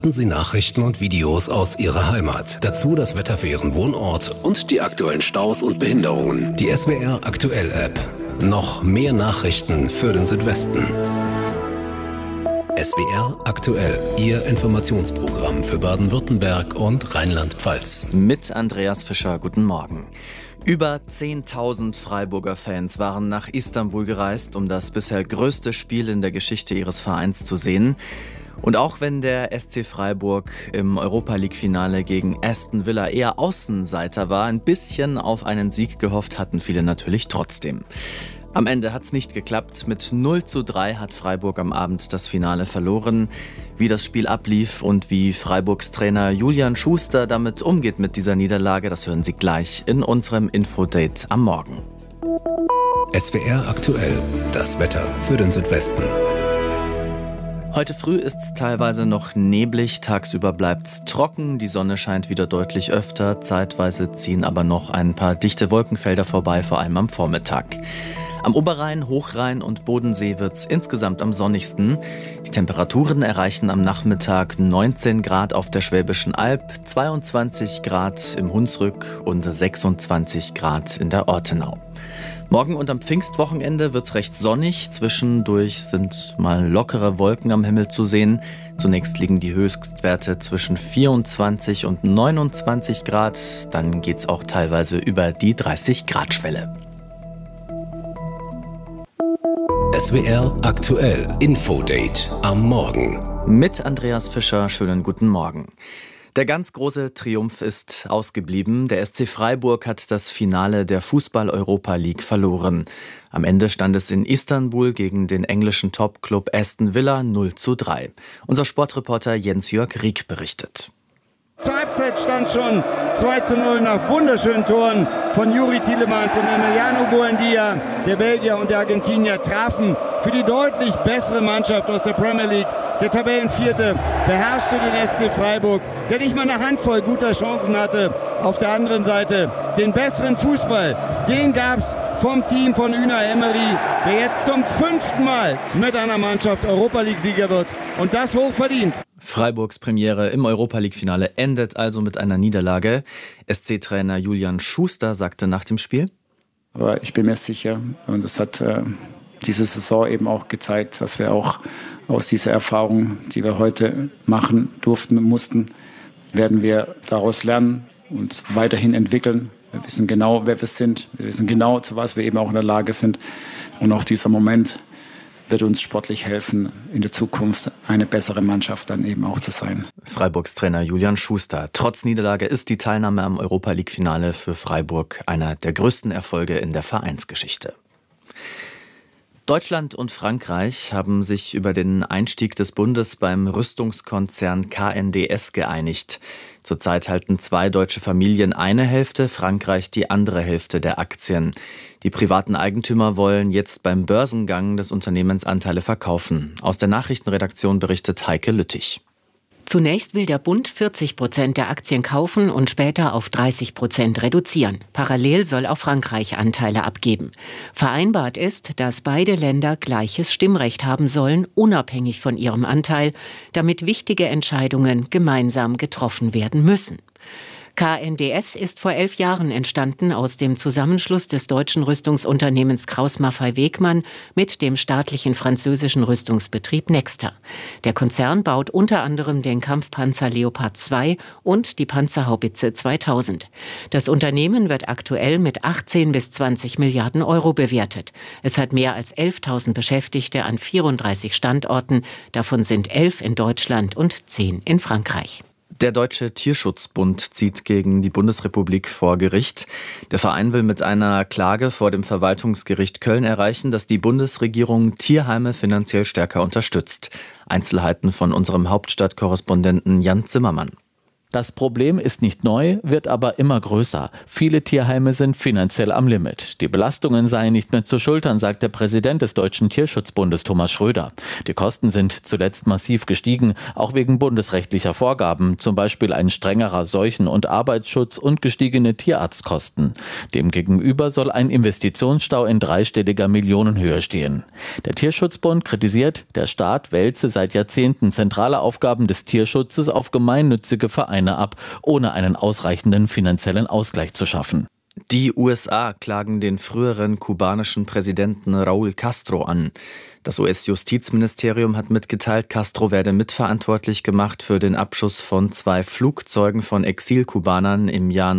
Sie Nachrichten und Videos aus Ihrer Heimat. Dazu das Wetter für Ihren Wohnort und die aktuellen Staus und Behinderungen. Die SWR Aktuell App. Noch mehr Nachrichten für den Südwesten. SWR Aktuell, Ihr Informationsprogramm für Baden-Württemberg und Rheinland-Pfalz. Mit Andreas Fischer, guten Morgen. Über 10.000 Freiburger Fans waren nach Istanbul gereist, um das bisher größte Spiel in der Geschichte ihres Vereins zu sehen. Und auch wenn der SC Freiburg im Europa-League-Finale gegen Aston Villa eher Außenseiter war, ein bisschen auf einen Sieg gehofft hatten viele natürlich trotzdem. Am Ende hat es nicht geklappt. Mit 0:3 hat Freiburg am Abend das Finale verloren. Wie das Spiel ablief und wie Freiburgs Trainer Julian Schuster damit umgeht mit dieser Niederlage, das hören Sie gleich in unserem Infodate am Morgen. SWR Aktuell, das Wetter für den Südwesten. Heute früh ist es teilweise noch neblig, tagsüber bleibt es trocken, die Sonne scheint wieder deutlich öfter, zeitweise ziehen aber noch ein paar dichte Wolkenfelder vorbei, vor allem am Vormittag. Am Oberrhein, Hochrhein und Bodensee wird es insgesamt am sonnigsten. Die Temperaturen erreichen am Nachmittag 19 Grad auf der Schwäbischen Alb, 22 Grad im Hunsrück und 26 Grad in der Ortenau. Morgen und am Pfingstwochenende wird es recht sonnig. Zwischendurch sind mal lockere Wolken am Himmel zu sehen. Zunächst liegen die Höchstwerte zwischen 24 und 29 Grad. Dann geht es auch teilweise über die 30-Grad-Schwelle. SWR Aktuell Infodate am Morgen. Mit Andreas Fischer, schönen guten Morgen. Der ganz große Triumph ist ausgeblieben. Der SC Freiburg hat das Finale der Fußball-Europa-League verloren. Am Ende stand es in Istanbul gegen den englischen Topclub Aston Villa 0:3. Unser Sportreporter Jens-Jörg Rieck berichtet. Zur Halbzeit stand schon 2:0 nach wunderschönen Toren von Youri Tielemans und Emiliano Buendia. Der Belgier und der Argentinier trafen für die deutlich bessere Mannschaft aus der Premier League. Der Tabellenvierte beherrschte den SC Freiburg, der nicht mal eine Handvoll guter Chancen hatte. Auf der anderen Seite den besseren Fußball, den gab's vom Team von Unai Emery, der jetzt zum 5. Mal mit einer Mannschaft Europa-League-Sieger wird. Und das hochverdient. Freiburgs Premiere im Europa-League-Finale endet also mit einer Niederlage. SC-Trainer Julian Schuster sagte nach dem Spiel: Aber ich bin mir sicher, und das hat diese Saison eben auch gezeigt, dass wir auch aus dieser Erfahrung, die wir heute machen durften und mussten, werden wir daraus lernen und uns weiterhin entwickeln. Wir wissen genau, wer wir sind. Wir wissen genau, zu was wir eben auch in der Lage sind. Und auch dieser Moment wird uns sportlich helfen, in der Zukunft eine bessere Mannschaft dann eben auch zu sein. Freiburgs Trainer Julian Schuster. Trotz Niederlage ist die Teilnahme am Europa-League-Finale für Freiburg einer der größten Erfolge in der Vereinsgeschichte. Deutschland und Frankreich haben sich über den Einstieg des Bundes beim Rüstungskonzern KNDS geeinigt. Zurzeit halten 2 deutsche Familien eine Hälfte, Frankreich die andere Hälfte der Aktien. Die privaten Eigentümer wollen jetzt beim Börsengang des Unternehmens Anteile verkaufen. Aus der Nachrichtenredaktion berichtet Heike Lüttich. Zunächst will der Bund 40% der Aktien kaufen und später auf 30% reduzieren. Parallel soll auch Frankreich Anteile abgeben. Vereinbart ist, dass beide Länder gleiches Stimmrecht haben sollen, unabhängig von ihrem Anteil, damit wichtige Entscheidungen gemeinsam getroffen werden müssen. KNDS ist vor 11 Jahren entstanden aus dem Zusammenschluss des deutschen Rüstungsunternehmens Krauss-Maffei-Wegmann mit dem staatlichen französischen Rüstungsbetrieb Nexter. Der Konzern baut unter anderem den Kampfpanzer Leopard 2 und die Panzerhaubitze 2000. Das Unternehmen wird aktuell mit 18 bis 20 Milliarden Euro bewertet. Es hat mehr als 11.000 Beschäftigte an 34 Standorten. Davon sind 11 in Deutschland und 10 in Frankreich. Der Deutsche Tierschutzbund zieht gegen die Bundesrepublik vor Gericht. Der Verein will mit einer Klage vor dem Verwaltungsgericht Köln erreichen, dass die Bundesregierung Tierheime finanziell stärker unterstützt. Einzelheiten von unserem Hauptstadtkorrespondenten Jan Zimmermann. Das Problem ist nicht neu, wird aber immer größer. Viele Tierheime sind finanziell am Limit. Die Belastungen seien nicht mehr zu schultern, sagt der Präsident des Deutschen Tierschutzbundes Thomas Schröder. Die Kosten sind zuletzt massiv gestiegen, auch wegen bundesrechtlicher Vorgaben, zum Beispiel ein strengerer Seuchen- und Arbeitsschutz und gestiegene Tierarztkosten. Demgegenüber soll ein Investitionsstau in dreistelliger Millionenhöhe stehen. Der Tierschutzbund kritisiert, der Staat wälze seit Jahrzehnten zentrale Aufgaben des Tierschutzes auf gemeinnützige Vereine ab, ohne einen ausreichenden finanziellen Ausgleich zu schaffen. Die USA klagen den früheren kubanischen Präsidenten Raúl Castro an. Das US-Justizministerium hat mitgeteilt, Castro werde mitverantwortlich gemacht für den Abschuss von 2 Flugzeugen von Exilkubanern im Jahr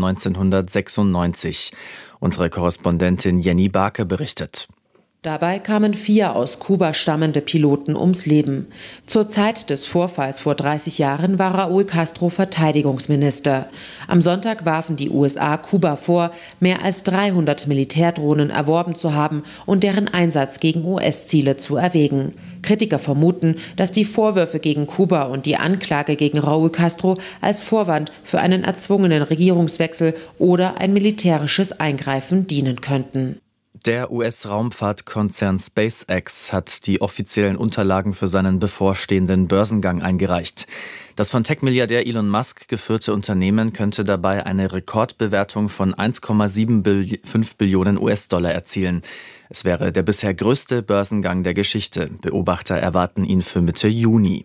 1996. Unsere Korrespondentin Jenny Barke berichtet. Dabei kamen 4 aus Kuba stammende Piloten ums Leben. Zur Zeit des Vorfalls vor 30 Jahren war Raúl Castro Verteidigungsminister. Am Sonntag warfen die USA Kuba vor, mehr als 300 Militärdrohnen erworben zu haben und deren Einsatz gegen US-Ziele zu erwägen. Kritiker vermuten, dass die Vorwürfe gegen Kuba und die Anklage gegen Raúl Castro als Vorwand für einen erzwungenen Regierungswechsel oder ein militärisches Eingreifen dienen könnten. Der US-Raumfahrtkonzern SpaceX hat die offiziellen Unterlagen für seinen bevorstehenden Börsengang eingereicht. Das von Tech-Milliardär Elon Musk geführte Unternehmen könnte dabei eine Rekordbewertung von 1,75 Billionen US-Dollar erzielen. Es wäre der bisher größte Börsengang der Geschichte. Beobachter erwarten ihn für Mitte Juni.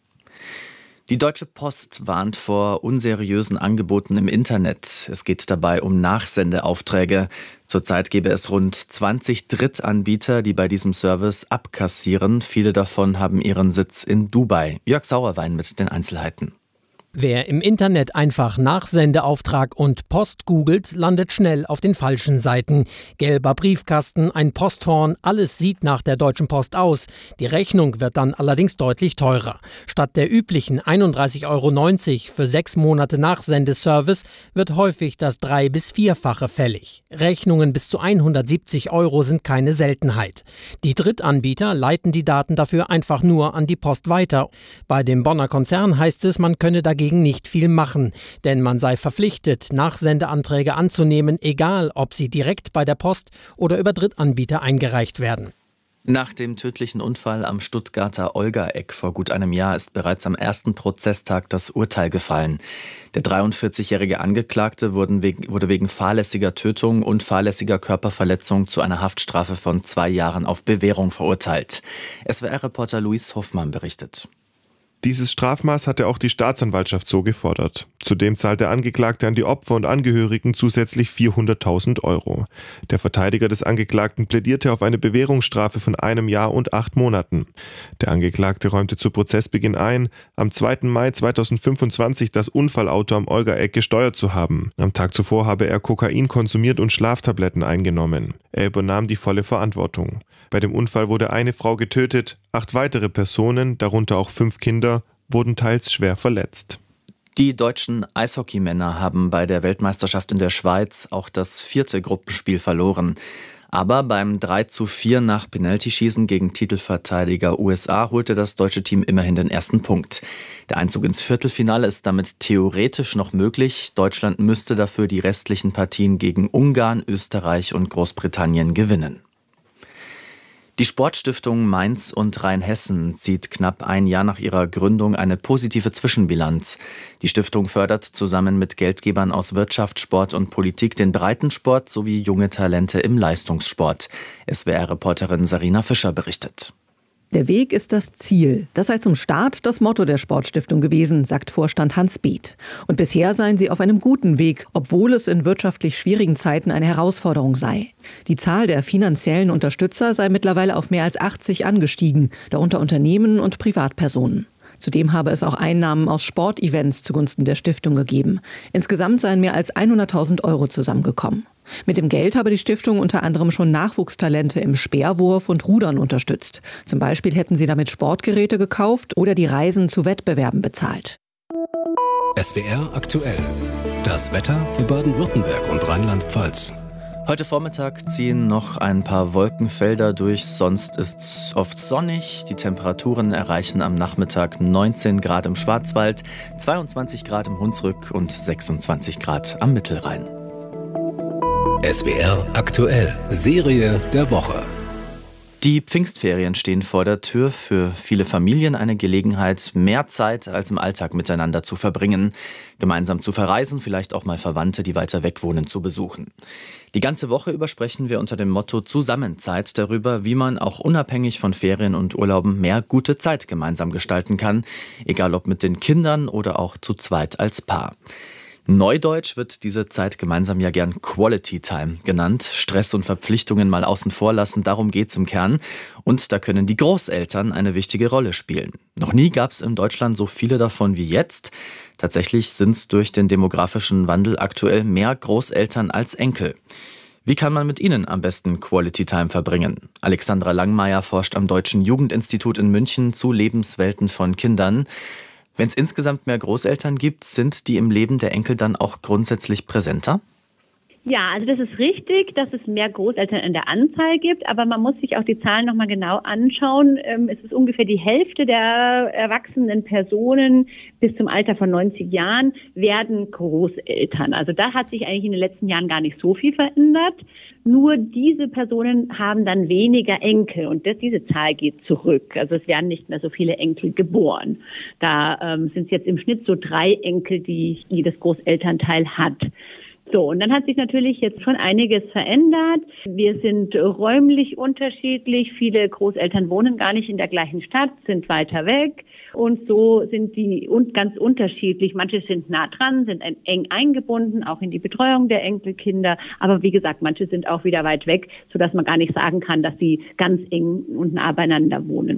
Die Deutsche Post warnt vor unseriösen Angeboten im Internet. Es geht dabei um Nachsendeaufträge. Zurzeit gäbe es rund 20 Drittanbieter, die bei diesem Service abkassieren. Viele davon haben ihren Sitz in Dubai. Jörg Sauerwein mit den Einzelheiten. Wer im Internet einfach Nachsendeauftrag und Post googelt, landet schnell auf den falschen Seiten. Gelber Briefkasten, ein Posthorn, alles sieht nach der Deutschen Post aus. Die Rechnung wird dann allerdings deutlich teurer. Statt der üblichen 31,90 € für 6 Monate Nachsendeservice wird häufig das 3- bis 4-fache fällig. Rechnungen bis zu 170 € sind keine Seltenheit. Die Drittanbieter leiten die Daten dafür einfach nur an die Post weiter. Bei dem Bonner Konzern heißt es, man könne dagegen nicht viel machen, denn man sei verpflichtet, Nachsendeanträge anzunehmen, egal ob sie direkt bei der Post oder über Drittanbieter eingereicht werden. Nach dem tödlichen Unfall am Stuttgarter Olga-Eck vor gut einem Jahr ist bereits am ersten Prozesstag das Urteil gefallen. Der 43-jährige Angeklagte wurde wegen fahrlässiger Tötung und fahrlässiger Körperverletzung zu einer Haftstrafe von 2 Jahren auf Bewährung verurteilt. SWR-Reporter Luis Hoffmann berichtet. Dieses Strafmaß hatte auch die Staatsanwaltschaft so gefordert. Zudem zahlt der Angeklagte an die Opfer und Angehörigen zusätzlich 400.000 €. Der Verteidiger des Angeklagten plädierte auf eine Bewährungsstrafe von 1 Jahr und 8 Monaten. Der Angeklagte räumte zu Prozessbeginn ein, am 2. Mai 2025 das Unfallauto am Olga-Eck gesteuert zu haben. Am Tag zuvor habe er Kokain konsumiert und Schlaftabletten eingenommen. Er übernahm die volle Verantwortung. Bei dem Unfall wurde eine Frau getötet, 8 weitere Personen, darunter auch 5 Kinder, wurden teils schwer verletzt. Die deutschen Eishockeymänner haben bei der Weltmeisterschaft in der Schweiz auch das 4. Gruppenspiel verloren. Aber beim 3:4 nach Penaltyschießen gegen Titelverteidiger USA holte das deutsche Team immerhin den ersten Punkt. Der Einzug ins Viertelfinale ist damit theoretisch noch möglich. Deutschland müsste dafür die restlichen Partien gegen Ungarn, Österreich und Großbritannien gewinnen. Die Sportstiftung Mainz und Rheinhessen zieht knapp ein Jahr nach ihrer Gründung eine positive Zwischenbilanz. Die Stiftung fördert zusammen mit Geldgebern aus Wirtschaft, Sport und Politik den Breitensport sowie junge Talente im Leistungssport. SWR-Reporterin Sarina Fischer berichtet. Der Weg ist das Ziel. Das sei zum Start das Motto der Sportstiftung gewesen, sagt Vorstand Hans Beeth. Und bisher seien sie auf einem guten Weg, obwohl es in wirtschaftlich schwierigen Zeiten eine Herausforderung sei. Die Zahl der finanziellen Unterstützer sei mittlerweile auf mehr als 80 angestiegen, darunter Unternehmen und Privatpersonen. Zudem habe es auch Einnahmen aus Sportevents zugunsten der Stiftung gegeben. Insgesamt seien mehr als 100.000 € zusammengekommen. Mit dem Geld habe die Stiftung unter anderem schon Nachwuchstalente im Speerwurf und Rudern unterstützt. Zum Beispiel hätten sie damit Sportgeräte gekauft oder die Reisen zu Wettbewerben bezahlt. SWR aktuell. Das Wetter für Baden-Württemberg und Rheinland-Pfalz. Heute Vormittag ziehen noch ein paar Wolkenfelder durch, sonst ist es oft sonnig. Die Temperaturen erreichen am Nachmittag 19 Grad im Schwarzwald, 22 Grad im Hunsrück und 26 Grad am Mittelrhein. SWR aktuell, Serie der Woche. Die Pfingstferien stehen vor der Tür. Für viele Familien eine Gelegenheit, mehr Zeit als im Alltag miteinander zu verbringen, gemeinsam zu verreisen, vielleicht auch mal Verwandte, die weiter weg wohnen, zu besuchen. Die ganze Woche über sprechen wir unter dem Motto Zusammenzeit darüber, wie man auch unabhängig von Ferien und Urlauben mehr gute Zeit gemeinsam gestalten kann, egal ob mit den Kindern oder auch zu zweit als Paar. Neudeutsch wird diese Zeit gemeinsam ja gern Quality Time genannt. Stress und Verpflichtungen mal außen vor lassen, darum geht's im Kern. Und da können die Großeltern eine wichtige Rolle spielen. Noch nie gab's in Deutschland so viele davon wie jetzt. Tatsächlich sind's durch den demografischen Wandel aktuell mehr Großeltern als Enkel. Wie kann man mit ihnen am besten Quality Time verbringen? Alexandra Langmeier forscht am Deutschen Jugendinstitut in München zu Lebenswelten von Kindern. Wenn es insgesamt mehr Großeltern gibt, sind die im Leben der Enkel dann auch grundsätzlich präsenter? Ja, also das ist richtig, dass es mehr Großeltern in der Anzahl gibt, aber man muss sich auch die Zahlen nochmal genau anschauen. Es ist ungefähr die Hälfte der erwachsenen Personen bis zum Alter von 90 Jahren werden Großeltern. Also da hat sich eigentlich in den letzten Jahren gar nicht so viel verändert. Nur diese Personen haben dann weniger Enkel und diese Zahl geht zurück. Also es werden nicht mehr so viele Enkel geboren. Da sind es jetzt im Schnitt so 3 Enkel, die jedes Großelternteil hat. So, und dann hat sich natürlich jetzt schon einiges verändert. Wir sind räumlich unterschiedlich. Viele Großeltern wohnen gar nicht in der gleichen Stadt, sind weiter weg. Und so sind die ganz unterschiedlich. Manche sind nah dran, sind eng eingebunden, auch in die Betreuung der Enkelkinder. Aber wie gesagt, manche sind auch wieder weit weg, sodass man gar nicht sagen kann, dass sie ganz eng und nah beieinander wohnen.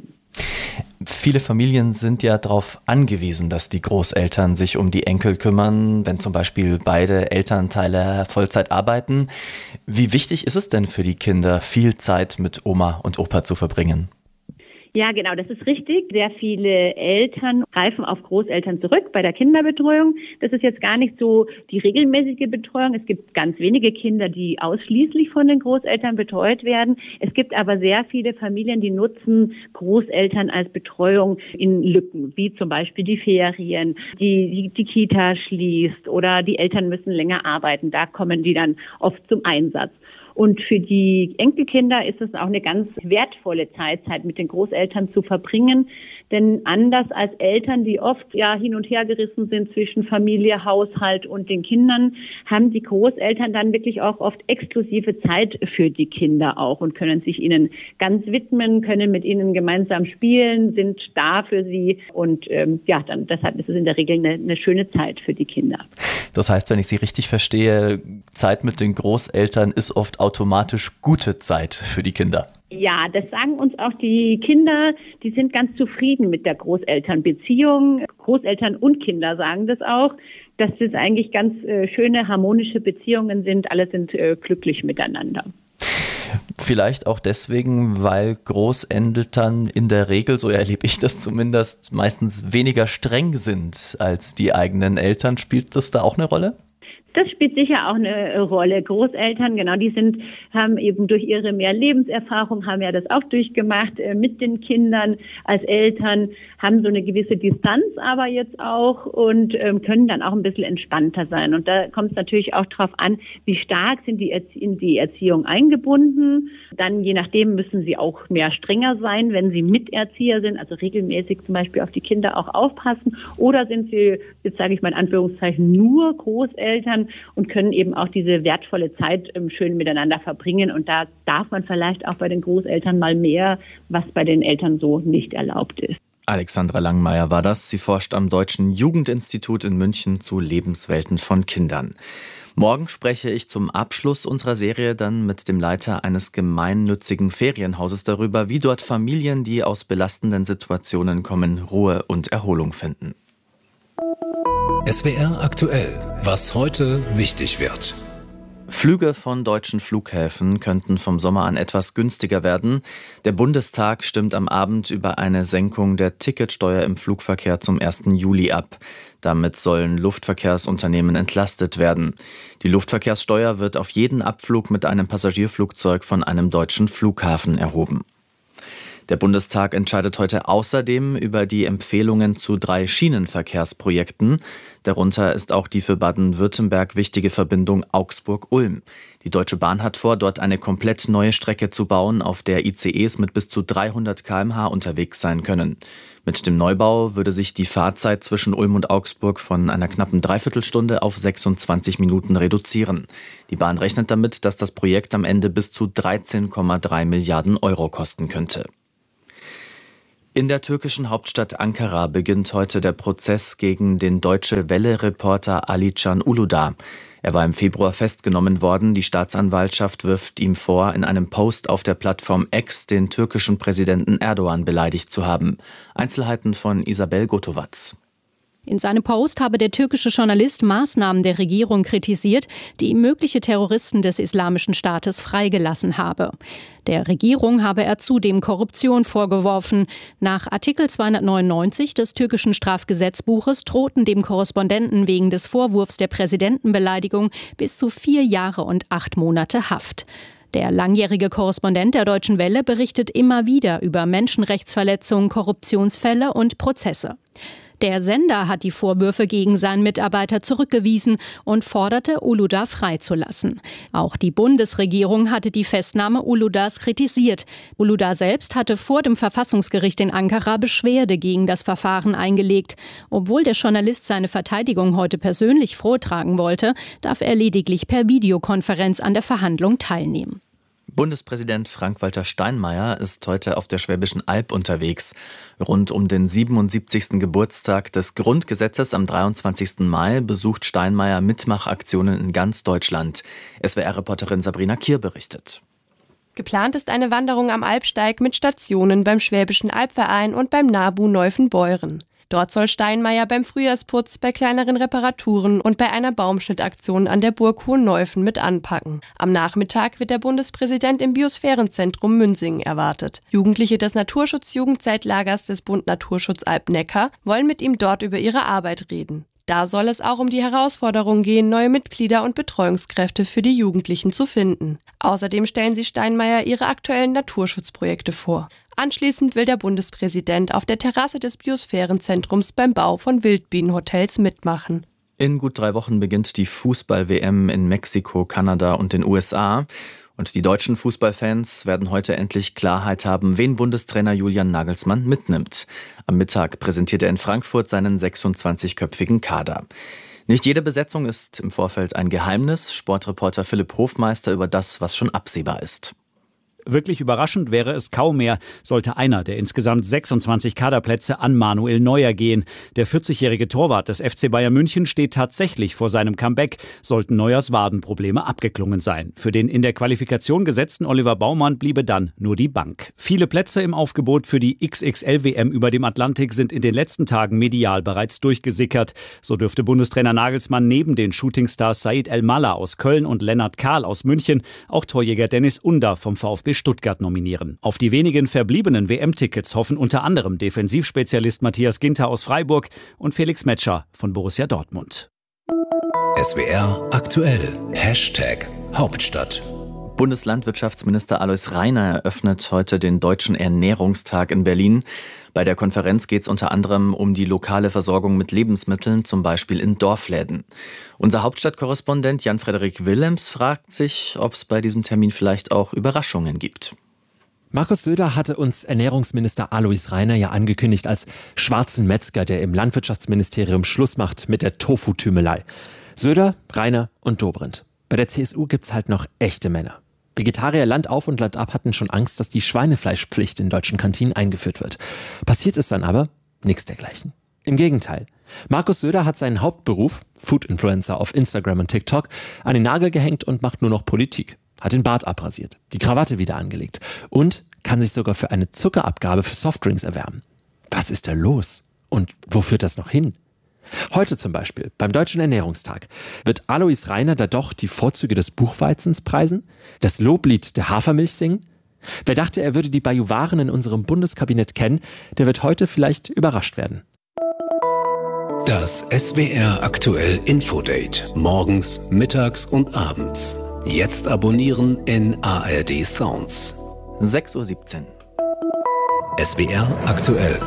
Viele Familien sind ja darauf angewiesen, dass die Großeltern sich um die Enkel kümmern, wenn zum Beispiel beide Elternteile Vollzeit arbeiten. Wie wichtig ist es denn für die Kinder, viel Zeit mit Oma und Opa zu verbringen? Ja, genau, das ist richtig. Sehr viele Eltern greifen auf Großeltern zurück bei der Kinderbetreuung. Das ist jetzt gar nicht so die regelmäßige Betreuung. Es gibt ganz wenige Kinder, die ausschließlich von den Großeltern betreut werden. Es gibt aber sehr viele Familien, die nutzen Großeltern als Betreuung in Lücken, wie zum Beispiel die Ferien, die Kita schließt oder die Eltern müssen länger arbeiten. Da kommen die dann oft zum Einsatz. Und für die Enkelkinder ist es auch eine ganz wertvolle Zeit mit den Großeltern zu verbringen. Denn anders als Eltern, die oft hin und her gerissen sind zwischen Familie, Haushalt und den Kindern, haben die Großeltern dann wirklich auch oft exklusive Zeit für die Kinder auch und können sich ihnen ganz widmen, können mit ihnen gemeinsam spielen, sind da für sie. Und deshalb ist es in der Regel eine schöne Zeit für die Kinder. Das heißt, wenn ich Sie richtig verstehe, Zeit mit den Großeltern ist oft automatisch gute Zeit für die Kinder. Ja, das sagen uns auch die Kinder, die sind ganz zufrieden mit der Großelternbeziehung. Großeltern und Kinder sagen das auch, dass das eigentlich ganz schöne, harmonische Beziehungen sind. Alle sind glücklich miteinander. Vielleicht auch deswegen, weil Großeltern in der Regel, so erlebe ich das zumindest, meistens weniger streng sind als die eigenen Eltern. Spielt das da auch eine Rolle? Das spielt sicher auch eine Rolle. Großeltern, genau, haben eben durch ihre mehr Lebenserfahrung, haben ja das auch durchgemacht mit den Kindern als Eltern, haben so eine gewisse Distanz aber jetzt auch und können dann auch ein bisschen entspannter sein. Und da kommt es natürlich auch darauf an, wie stark sind die in die Erziehung eingebunden. Dann je nachdem müssen sie auch mehr strenger sein, wenn sie Miterzieher sind, also regelmäßig zum Beispiel auf die Kinder auch aufpassen. Oder sind sie, jetzt sage ich mal in Anführungszeichen, nur Großeltern und können eben auch diese wertvolle Zeit schön miteinander verbringen. Und da darf man vielleicht auch bei den Großeltern mal mehr, was bei den Eltern so nicht erlaubt ist. Alexandra Langmeier war das. Sie forscht am Deutschen Jugendinstitut in München zu Lebenswelten von Kindern. Morgen spreche ich zum Abschluss unserer Serie dann mit dem Leiter eines gemeinnützigen Ferienhauses darüber, wie dort Familien, die aus belastenden Situationen kommen, Ruhe und Erholung finden. SWR aktuell, was heute wichtig wird. Flüge von deutschen Flughäfen könnten vom Sommer an etwas günstiger werden. Der Bundestag stimmt am Abend über eine Senkung der Ticketsteuer im Flugverkehr zum 1. Juli ab. Damit sollen Luftverkehrsunternehmen entlastet werden. Die Luftverkehrssteuer wird auf jeden Abflug mit einem Passagierflugzeug von einem deutschen Flughafen erhoben. Der Bundestag entscheidet heute außerdem über die Empfehlungen zu 3 Schienenverkehrsprojekten. Darunter ist auch die für Baden-Württemberg wichtige Verbindung Augsburg-Ulm. Die Deutsche Bahn hat vor, dort eine komplett neue Strecke zu bauen, auf der ICEs mit bis zu 300 km/h unterwegs sein können. Mit dem Neubau würde sich die Fahrzeit zwischen Ulm und Augsburg von einer knappen Dreiviertelstunde auf 26 Minuten reduzieren. Die Bahn rechnet damit, dass das Projekt am Ende bis zu 13,3 Milliarden Euro kosten könnte. In der türkischen Hauptstadt Ankara beginnt heute der Prozess gegen den Deutsche Welle-Reporter Ali Can Uludağ. Er war im Februar festgenommen worden. Die Staatsanwaltschaft wirft ihm vor, in einem Post auf der Plattform X den türkischen Präsidenten Erdogan beleidigt zu haben. Einzelheiten von Isabel Gotovatz. In seinem Post habe der türkische Journalist Maßnahmen der Regierung kritisiert, die mögliche Terroristen des Islamischen Staates freigelassen habe. Der Regierung habe er zudem Korruption vorgeworfen. Nach Artikel 299 des türkischen Strafgesetzbuches drohten dem Korrespondenten wegen des Vorwurfs der Präsidentenbeleidigung bis zu 4 Jahre und 8 Monate Haft. Der langjährige Korrespondent der Deutschen Welle berichtet immer wieder über Menschenrechtsverletzungen, Korruptionsfälle und Prozesse. Der Sender hat die Vorwürfe gegen seinen Mitarbeiter zurückgewiesen und forderte, Uludağ freizulassen. Auch die Bundesregierung hatte die Festnahme Uludağs kritisiert. Uludağ selbst hatte vor dem Verfassungsgericht in Ankara Beschwerde gegen das Verfahren eingelegt. Obwohl der Journalist seine Verteidigung heute persönlich vortragen wollte, darf er lediglich per Videokonferenz an der Verhandlung teilnehmen. Bundespräsident Frank-Walter Steinmeier ist heute auf der Schwäbischen Alb unterwegs. Rund um den 77. Geburtstag des Grundgesetzes am 23. Mai besucht Steinmeier Mitmachaktionen in ganz Deutschland. SWR-Reporterin Sabrina Kier berichtet. Geplant ist eine Wanderung am Alpsteig mit Stationen beim Schwäbischen Albverein und beim NABU Neufen-Beuren. Dort soll Steinmeier beim Frühjahrsputz, bei kleineren Reparaturen und bei einer Baumschnittaktion an der Burg Hohenneufen mit anpacken. Am Nachmittag wird der Bundespräsident im Biosphärenzentrum Münsingen erwartet. Jugendliche des Naturschutz-Jugendzeitlagers des Bund Naturschutz Alb-Neckar wollen mit ihm dort über ihre Arbeit reden. Da soll es auch um die Herausforderung gehen, neue Mitglieder und Betreuungskräfte für die Jugendlichen zu finden. Außerdem stellen sie Steinmeier ihre aktuellen Naturschutzprojekte vor. Anschließend will der Bundespräsident auf der Terrasse des Biosphärenzentrums beim Bau von Wildbienenhotels mitmachen. In gut 3 Wochen beginnt die Fußball-WM in Mexiko, Kanada und den USA. Und die deutschen Fußballfans werden heute endlich Klarheit haben, wen Bundestrainer Julian Nagelsmann mitnimmt. Am Mittag präsentiert er in Frankfurt seinen 26-köpfigen Kader. Nicht jede Besetzung ist im Vorfeld ein Geheimnis. Sportreporter Philipp Hofmeister über das, was schon absehbar ist. Wirklich überraschend wäre es kaum mehr, sollte einer der insgesamt 26 Kaderplätze an Manuel Neuer gehen. Der 40-jährige Torwart des FC Bayern München steht tatsächlich vor seinem Comeback, sollten Neuers Wadenprobleme abgeklungen sein. Für den in der Qualifikation gesetzten Oliver Baumann bliebe dann nur die Bank. Viele Plätze im Aufgebot für die XXL-WM über dem Atlantik sind in den letzten Tagen medial bereits durchgesickert. So dürfte Bundestrainer Nagelsmann neben den Shootingstars Said El-Mallah aus Köln und Lennart Kahl aus München auch Torjäger Dennis Under vom VfB Stuttgart nominieren. Auf die wenigen verbliebenen WM-Tickets hoffen unter anderem Defensivspezialist Matthias Ginter aus Freiburg und Felix Metscher von Borussia Dortmund. SWR aktuell #Hauptstadt. Bundeslandwirtschaftsminister Alois Rainer eröffnet heute den Deutschen Ernährungstag in Berlin. Bei der Konferenz geht es unter anderem um die lokale Versorgung mit Lebensmitteln, zum Beispiel in Dorfläden. Unser Hauptstadtkorrespondent Jan-Frederik Willems fragt sich, ob es bei diesem Termin vielleicht auch Überraschungen gibt. Markus Söder hatte uns Ernährungsminister Alois Rainer ja angekündigt als schwarzen Metzger, der im Landwirtschaftsministerium Schluss macht mit der Tofu-Tümelei. Söder, Rainer und Dobrindt. Bei der CSU gibt's halt noch echte Männer. Vegetarier Land auf und Land ab hatten schon Angst, dass die Schweinefleischpflicht in deutschen Kantinen eingeführt wird. Passiert ist dann aber nichts dergleichen. Im Gegenteil. Markus Söder hat seinen Hauptberuf, Food-Influencer auf Instagram und TikTok, an den Nagel gehängt und macht nur noch Politik. Hat den Bart abrasiert, die Krawatte wieder angelegt und kann sich sogar für eine Zuckerabgabe für Softdrinks erwärmen. Was ist da los? Und wo führt das noch hin? Heute zum Beispiel, beim Deutschen Ernährungstag, wird Alois Rainer da doch die Vorzüge des Buchweizens preisen? Das Loblied der Hafermilch singen? Wer dachte, er würde die Bajuwaren in unserem Bundeskabinett kennen, der wird heute vielleicht überrascht werden. Das SWR aktuell Infodate. Morgens, mittags und abends. Jetzt abonnieren in ARD Sounds. 6:17 Uhr. SWR aktuell.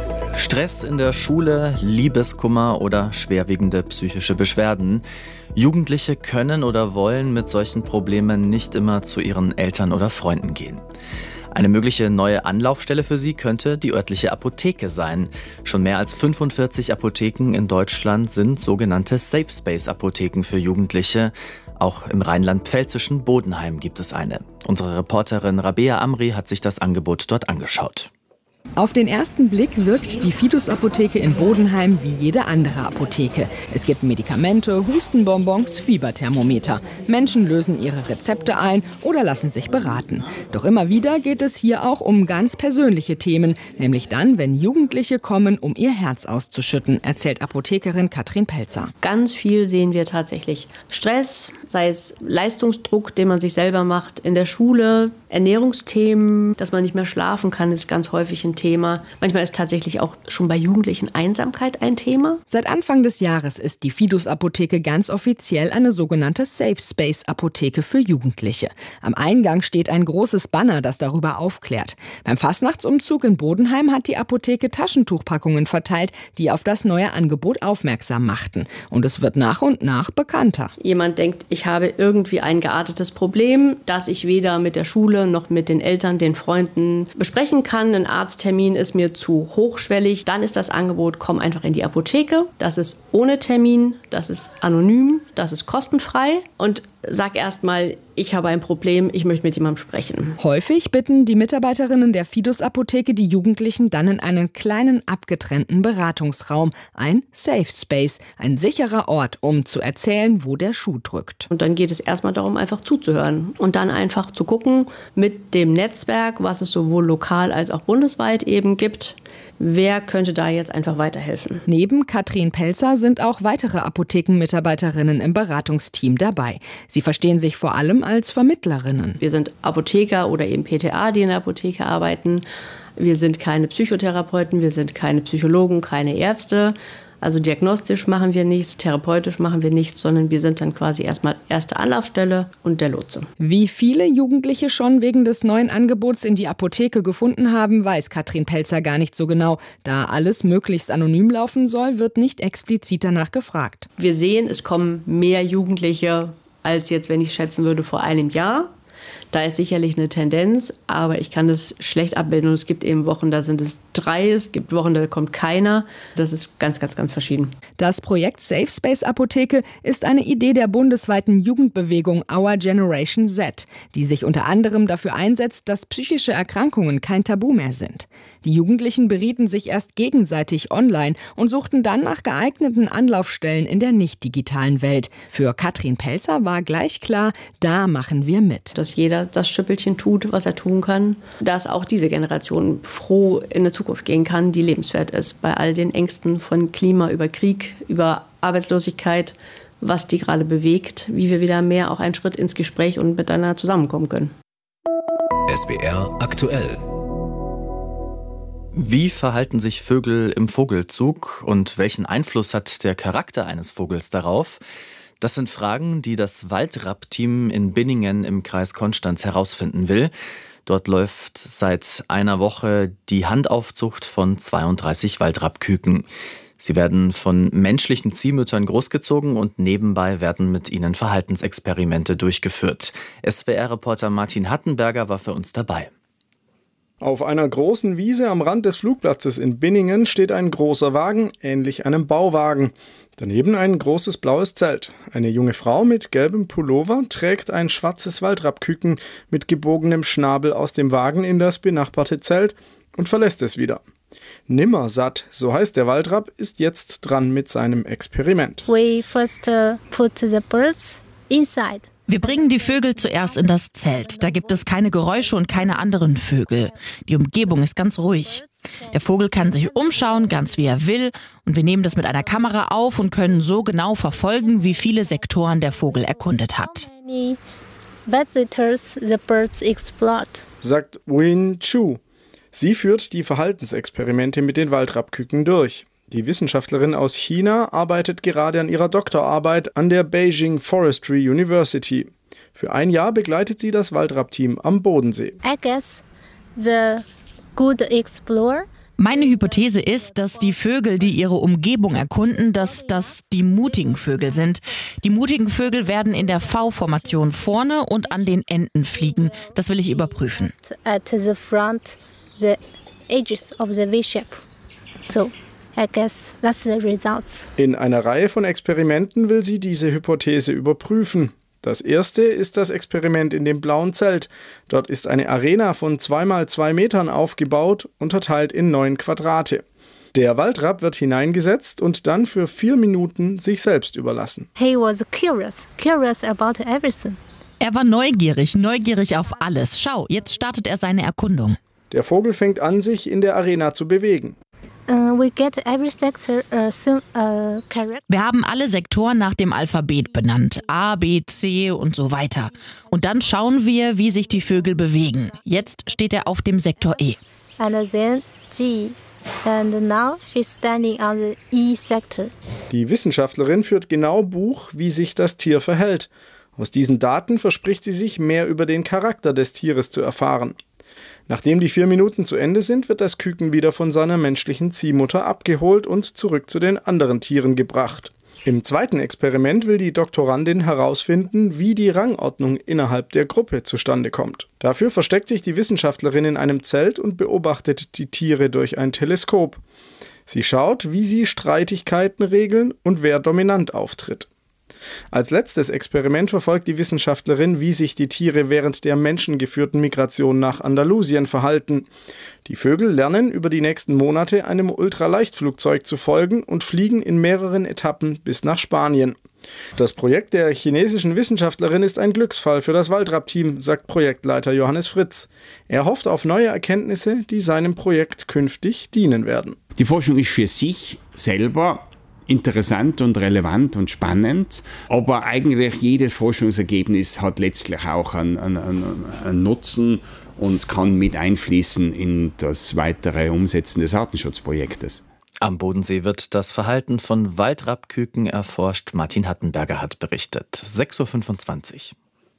Stress in der Schule, Liebeskummer oder schwerwiegende psychische Beschwerden. Jugendliche können oder wollen mit solchen Problemen nicht immer zu ihren Eltern oder Freunden gehen. Eine mögliche neue Anlaufstelle für sie könnte die örtliche Apotheke sein. Schon mehr als 45 Apotheken in Deutschland sind sogenannte Safe Space Apotheken für Jugendliche. Auch im rheinland-pfälzischen Bodenheim gibt es eine. Unsere Reporterin Rabea Amri hat sich das Angebot dort angeschaut. Auf den ersten Blick wirkt die Fidus-Apotheke in Bodenheim wie jede andere Apotheke. Es gibt Medikamente, Hustenbonbons, Fieberthermometer. Menschen lösen ihre Rezepte ein oder lassen sich beraten. Doch immer wieder geht es hier auch um ganz persönliche Themen, nämlich dann, wenn Jugendliche kommen, um ihr Herz auszuschütten, erzählt Apothekerin Katrin Pelzer. Ganz viel sehen wir tatsächlich. Stress, sei es Leistungsdruck, den man sich selber macht in der Schule, Ernährungsthemen, dass man nicht mehr schlafen kann, ist ganz häufig ein Thema. Manchmal ist tatsächlich auch schon bei Jugendlichen Einsamkeit ein Thema. Seit Anfang des Jahres ist die Fidus-Apotheke ganz offiziell eine sogenannte Safe Space Apotheke für Jugendliche. Am Eingang steht ein großes Banner, das darüber aufklärt. Beim Fastnachtsumzug in Bodenheim hat die Apotheke Taschentuchpackungen verteilt, die auf das neue Angebot aufmerksam machten. Und es wird nach und nach bekannter. Jemand denkt, ich habe irgendwie ein geartetes Problem, das ich weder mit der Schule noch mit den Eltern, den Freunden besprechen kann. Ein Arzttermin ist mir zu hochschwellig. Dann ist das Angebot, komm einfach in die Apotheke. Das ist ohne Termin, das ist anonym, das ist kostenfrei. Und sag erstmal, ich habe ein Problem, ich möchte mit jemandem sprechen. Häufig bitten die Mitarbeiterinnen der Fidus-Apotheke die Jugendlichen dann in einen kleinen abgetrennten Beratungsraum, ein Safe Space, ein sicherer Ort, um zu erzählen, wo der Schuh drückt. Und dann geht es erstmal darum, einfach zuzuhören und dann einfach zu gucken mit dem Netzwerk, was es sowohl lokal als auch bundesweit eben gibt. Wer könnte da jetzt einfach weiterhelfen? Neben Katrin Pelzer sind auch weitere Apothekenmitarbeiterinnen im Beratungsteam dabei. Sie verstehen sich vor allem als Vermittlerinnen. Wir sind Apotheker oder eben PTA, die in der Apotheke arbeiten. Wir sind keine Psychotherapeuten, wir sind keine Psychologen, keine Ärzte. Also diagnostisch machen wir nichts, therapeutisch machen wir nichts, sondern wir sind dann quasi erstmal erste Anlaufstelle und der Lotse. Wie viele Jugendliche schon wegen des neuen Angebots in die Apotheke gefunden haben, weiß Katrin Pelzer gar nicht so genau. Da alles möglichst anonym laufen soll, wird nicht explizit danach gefragt. Wir sehen, es kommen mehr Jugendliche als jetzt, wenn ich schätzen würde, vor einem Jahr. Da ist sicherlich eine Tendenz, aber ich kann das schlecht abbilden. Und es gibt eben Wochen, da sind es 3, es gibt Wochen, da kommt keiner. Das ist ganz, ganz, ganz verschieden. Das Projekt Safe Space Apotheke ist eine Idee der bundesweiten Jugendbewegung Our Generation Z, die sich unter anderem dafür einsetzt, dass psychische Erkrankungen kein Tabu mehr sind. Die Jugendlichen berieten sich erst gegenseitig online und suchten dann nach geeigneten Anlaufstellen in der nicht-digitalen Welt. Für Katrin Pelzer war gleich klar, da machen wir mit. Dass jeder das Schüppelchen tut, was er tun kann, dass auch diese Generation froh in eine Zukunft gehen kann, die lebenswert ist. Bei all den Ängsten von Klima über Krieg, über Arbeitslosigkeit, was die gerade bewegt, wie wir wieder mehr auch einen Schritt ins Gespräch und miteinander zusammenkommen können. SWR aktuell. Wie verhalten sich Vögel im Vogelzug und welchen Einfluss hat der Charakter eines Vogels darauf? Das sind Fragen, die das Waldrapp-Team in Binningen im Kreis Konstanz herausfinden will. Dort läuft seit einer Woche die Handaufzucht von 32 Waldrappküken. Sie werden von menschlichen Ziehmüttern großgezogen und nebenbei werden mit ihnen Verhaltensexperimente durchgeführt. SWR-Reporter Martin Hattenberger war für uns dabei. Auf einer großen Wiese am Rand des Flugplatzes in Binningen steht ein großer Wagen, ähnlich einem Bauwagen. Daneben ein großes blaues Zelt. Eine junge Frau mit gelbem Pullover trägt ein schwarzes Waldrappküken mit gebogenem Schnabel aus dem Wagen in das benachbarte Zelt und verlässt es wieder. Nimmersatt, so heißt der Waldrapp, ist jetzt dran mit seinem Experiment. We first put the birds inside. Wir bringen die Vögel zuerst in das Zelt. Da gibt es keine Geräusche und keine anderen Vögel. Die Umgebung ist ganz ruhig. Der Vogel kann sich umschauen, ganz wie er will. Und wir nehmen das mit einer Kamera auf und können so genau verfolgen, wie viele Sektoren der Vogel erkundet hat. Sagt Win Chu. Sie führt die Verhaltensexperimente mit den Waldrappküken durch. Die Wissenschaftlerin aus China arbeitet gerade an ihrer Doktorarbeit an der Beijing Forestry University. Für ein Jahr begleitet sie das Waldrapp-Team am Bodensee. Meine Hypothese ist, dass die Vögel, die ihre Umgebung erkunden, dass das die mutigen Vögel sind. Die mutigen Vögel werden in der V-Formation vorne und an den Enden fliegen. Das will ich überprüfen. In einer Reihe von Experimenten will sie diese Hypothese überprüfen. Das erste ist das Experiment in dem blauen Zelt. Dort ist eine Arena von 2x2 Metern aufgebaut, unterteilt in 9 Quadrate. Der Waldrapp wird hineingesetzt und dann für 4 Minuten sich selbst überlassen. Er war neugierig auf alles. Schau, jetzt startet er seine Erkundung. Der Vogel fängt an, sich in der Arena zu bewegen. Wir haben alle Sektoren nach dem Alphabet benannt. A, B, C und so weiter. Und dann schauen wir, wie sich die Vögel bewegen. Jetzt steht er auf dem Sektor E. Die Wissenschaftlerin führt genau Buch, wie sich das Tier verhält. Aus diesen Daten verspricht sie sich, mehr über den Charakter des Tieres zu erfahren. Nachdem die 4 Minuten zu Ende sind, wird das Küken wieder von seiner menschlichen Ziehmutter abgeholt und zurück zu den anderen Tieren gebracht. Im zweiten Experiment will die Doktorandin herausfinden, wie die Rangordnung innerhalb der Gruppe zustande kommt. Dafür versteckt sich die Wissenschaftlerin in einem Zelt und beobachtet die Tiere durch ein Teleskop. Sie schaut, wie sie Streitigkeiten regeln und wer dominant auftritt. Als letztes Experiment verfolgt die Wissenschaftlerin, wie sich die Tiere während der menschengeführten Migration nach Andalusien verhalten. Die Vögel lernen über die nächsten Monate einem Ultraleichtflugzeug zu folgen und fliegen in mehreren Etappen bis nach Spanien. Das Projekt der chinesischen Wissenschaftlerin ist ein Glücksfall für das Waldrapp-Team, sagt Projektleiter Johannes Fritz. Er hofft auf neue Erkenntnisse, die seinem Projekt künftig dienen werden. Die Forschung ist für sich selber interessant und relevant und spannend, aber eigentlich jedes Forschungsergebnis hat letztlich auch einen Nutzen und kann mit einfließen in das weitere Umsetzen des Artenschutzprojektes. Am Bodensee wird das Verhalten von Waldrappküken erforscht. Martin Hattenberger hat berichtet. 6.25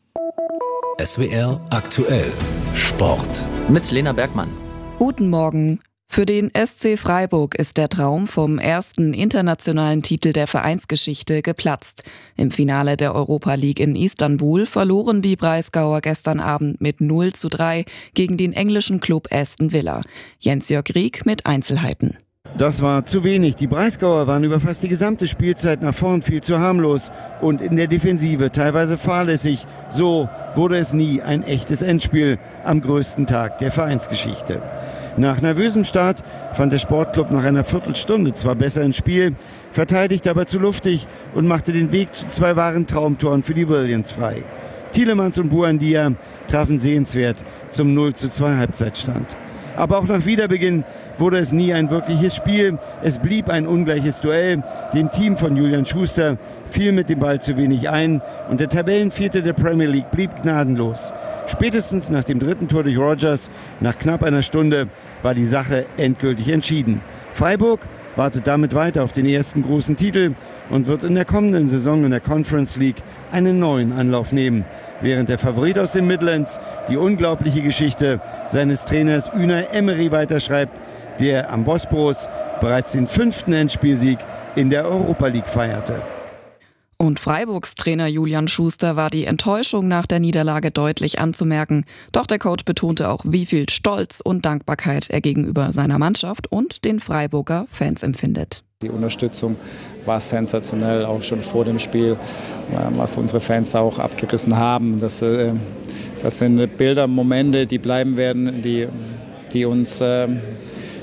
Uhr. SWR aktuell. Sport. Mit Lena Bergmann. Guten Morgen. Für den SC Freiburg ist der Traum vom ersten internationalen Titel der Vereinsgeschichte geplatzt. Im Finale der Europa League in Istanbul verloren die Breisgauer gestern Abend mit 0:3 gegen den englischen Club Aston Villa. Jens-Jörg Rieck mit Einzelheiten. Das war zu wenig. Die Breisgauer waren über fast die gesamte Spielzeit nach vorn viel zu harmlos und in der Defensive teilweise fahrlässig. So wurde es nie ein echtes Endspiel am größten Tag der Vereinsgeschichte. Nach nervösem Start fand der Sportclub nach einer Viertelstunde zwar besser ins Spiel, verteidigte aber zu luftig und machte den Weg zu 2 wahren Traumtoren für die Williams frei. Tielemans und Buendia trafen sehenswert zum 0:2 Halbzeitstand. Aber auch nach Wiederbeginn wurde es nie ein wirkliches Spiel. Es blieb ein ungleiches Duell. Dem Team von Julian Schuster fiel mit dem Ball zu wenig ein und der Tabellenvierte der Premier League blieb gnadenlos. Spätestens nach dem 3. Tor durch Rogers, nach knapp einer Stunde, war die Sache endgültig entschieden. Freiburg wartet damit weiter auf den ersten großen Titel und wird in der kommenden Saison in der Conference League einen neuen Anlauf nehmen. Während der Favorit aus den Midlands die unglaubliche Geschichte seines Trainers Unai Emery weiterschreibt, der am Bosporus bereits den 5. Endspielsieg in der Europa League feierte. Und Freiburgs Trainer Julian Schuster war die Enttäuschung nach der Niederlage deutlich anzumerken. Doch der Coach betonte auch, wie viel Stolz und Dankbarkeit er gegenüber seiner Mannschaft und den Freiburger Fans empfindet. Die Unterstützung war sensationell, auch schon vor dem Spiel, was unsere Fans auch abgerissen haben. Das sind Bilder, Momente, die bleiben werden, die uns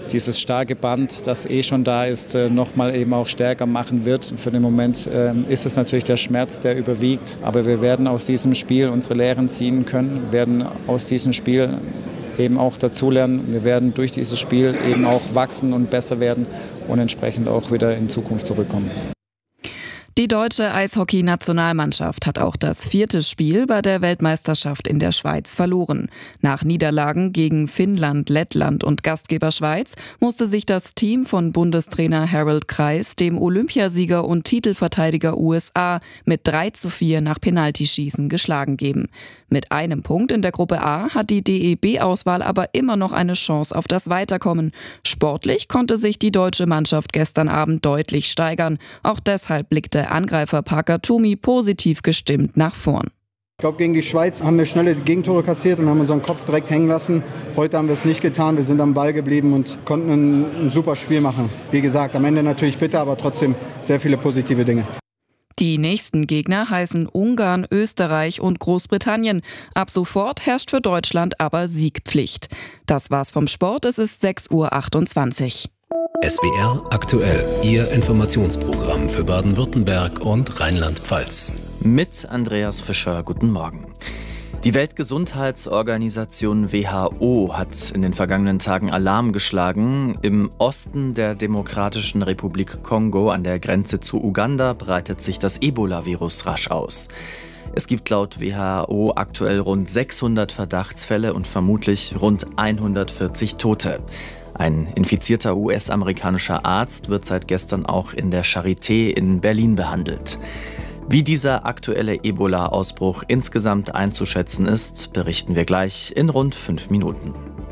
dieses starke Band, das schon da ist, nochmal eben auch stärker machen wird. Für den Moment ist es natürlich der Schmerz, der überwiegt. Aber wir werden aus diesem Spiel unsere Lehren ziehen können, werden aus diesem Spiel eben auch dazulernen. Wir werden durch dieses Spiel eben auch wachsen und besser werden und entsprechend auch wieder in Zukunft zurückkommen. Die deutsche Eishockey-Nationalmannschaft hat auch das 4. Spiel bei der Weltmeisterschaft in der Schweiz verloren. Nach Niederlagen gegen Finnland, Lettland und Gastgeber Schweiz musste sich das Team von Bundestrainer Harold Kreis dem Olympiasieger und Titelverteidiger USA mit 3:4 nach Penaltyschießen geschlagen geben. Mit einem Punkt in der Gruppe A hat die DEB-Auswahl aber immer noch eine Chance auf das Weiterkommen. Sportlich konnte sich die deutsche Mannschaft gestern Abend deutlich steigern. Auch deshalb blickte Angreifer Parker Toomey positiv gestimmt nach vorn. Ich glaube, gegen die Schweiz haben wir schnelle Gegentore kassiert und haben unseren Kopf direkt hängen lassen. Heute haben wir es nicht getan. Wir sind am Ball geblieben und konnten ein super Spiel machen. Wie gesagt, am Ende natürlich bitter, aber trotzdem sehr viele positive Dinge. Die nächsten Gegner heißen Ungarn, Österreich und Großbritannien. Ab sofort herrscht für Deutschland aber Siegpflicht. Das war's vom Sport. Es ist 6:28 Uhr. SWR aktuell, Ihr Informationsprogramm für Baden-Württemberg und Rheinland-Pfalz. Mit Andreas Fischer, guten Morgen. Die Weltgesundheitsorganisation WHO hat in den vergangenen Tagen Alarm geschlagen. Im Osten der Demokratischen Republik Kongo an der Grenze zu Uganda breitet sich das Ebola-Virus rasch aus. Es gibt laut WHO aktuell rund 600 Verdachtsfälle und vermutlich rund 140 Tote. Ein infizierter US-amerikanischer Arzt wird seit gestern auch in der Charité in Berlin behandelt. Wie dieser aktuelle Ebola-Ausbruch insgesamt einzuschätzen ist, berichten wir gleich in rund 5 Minuten.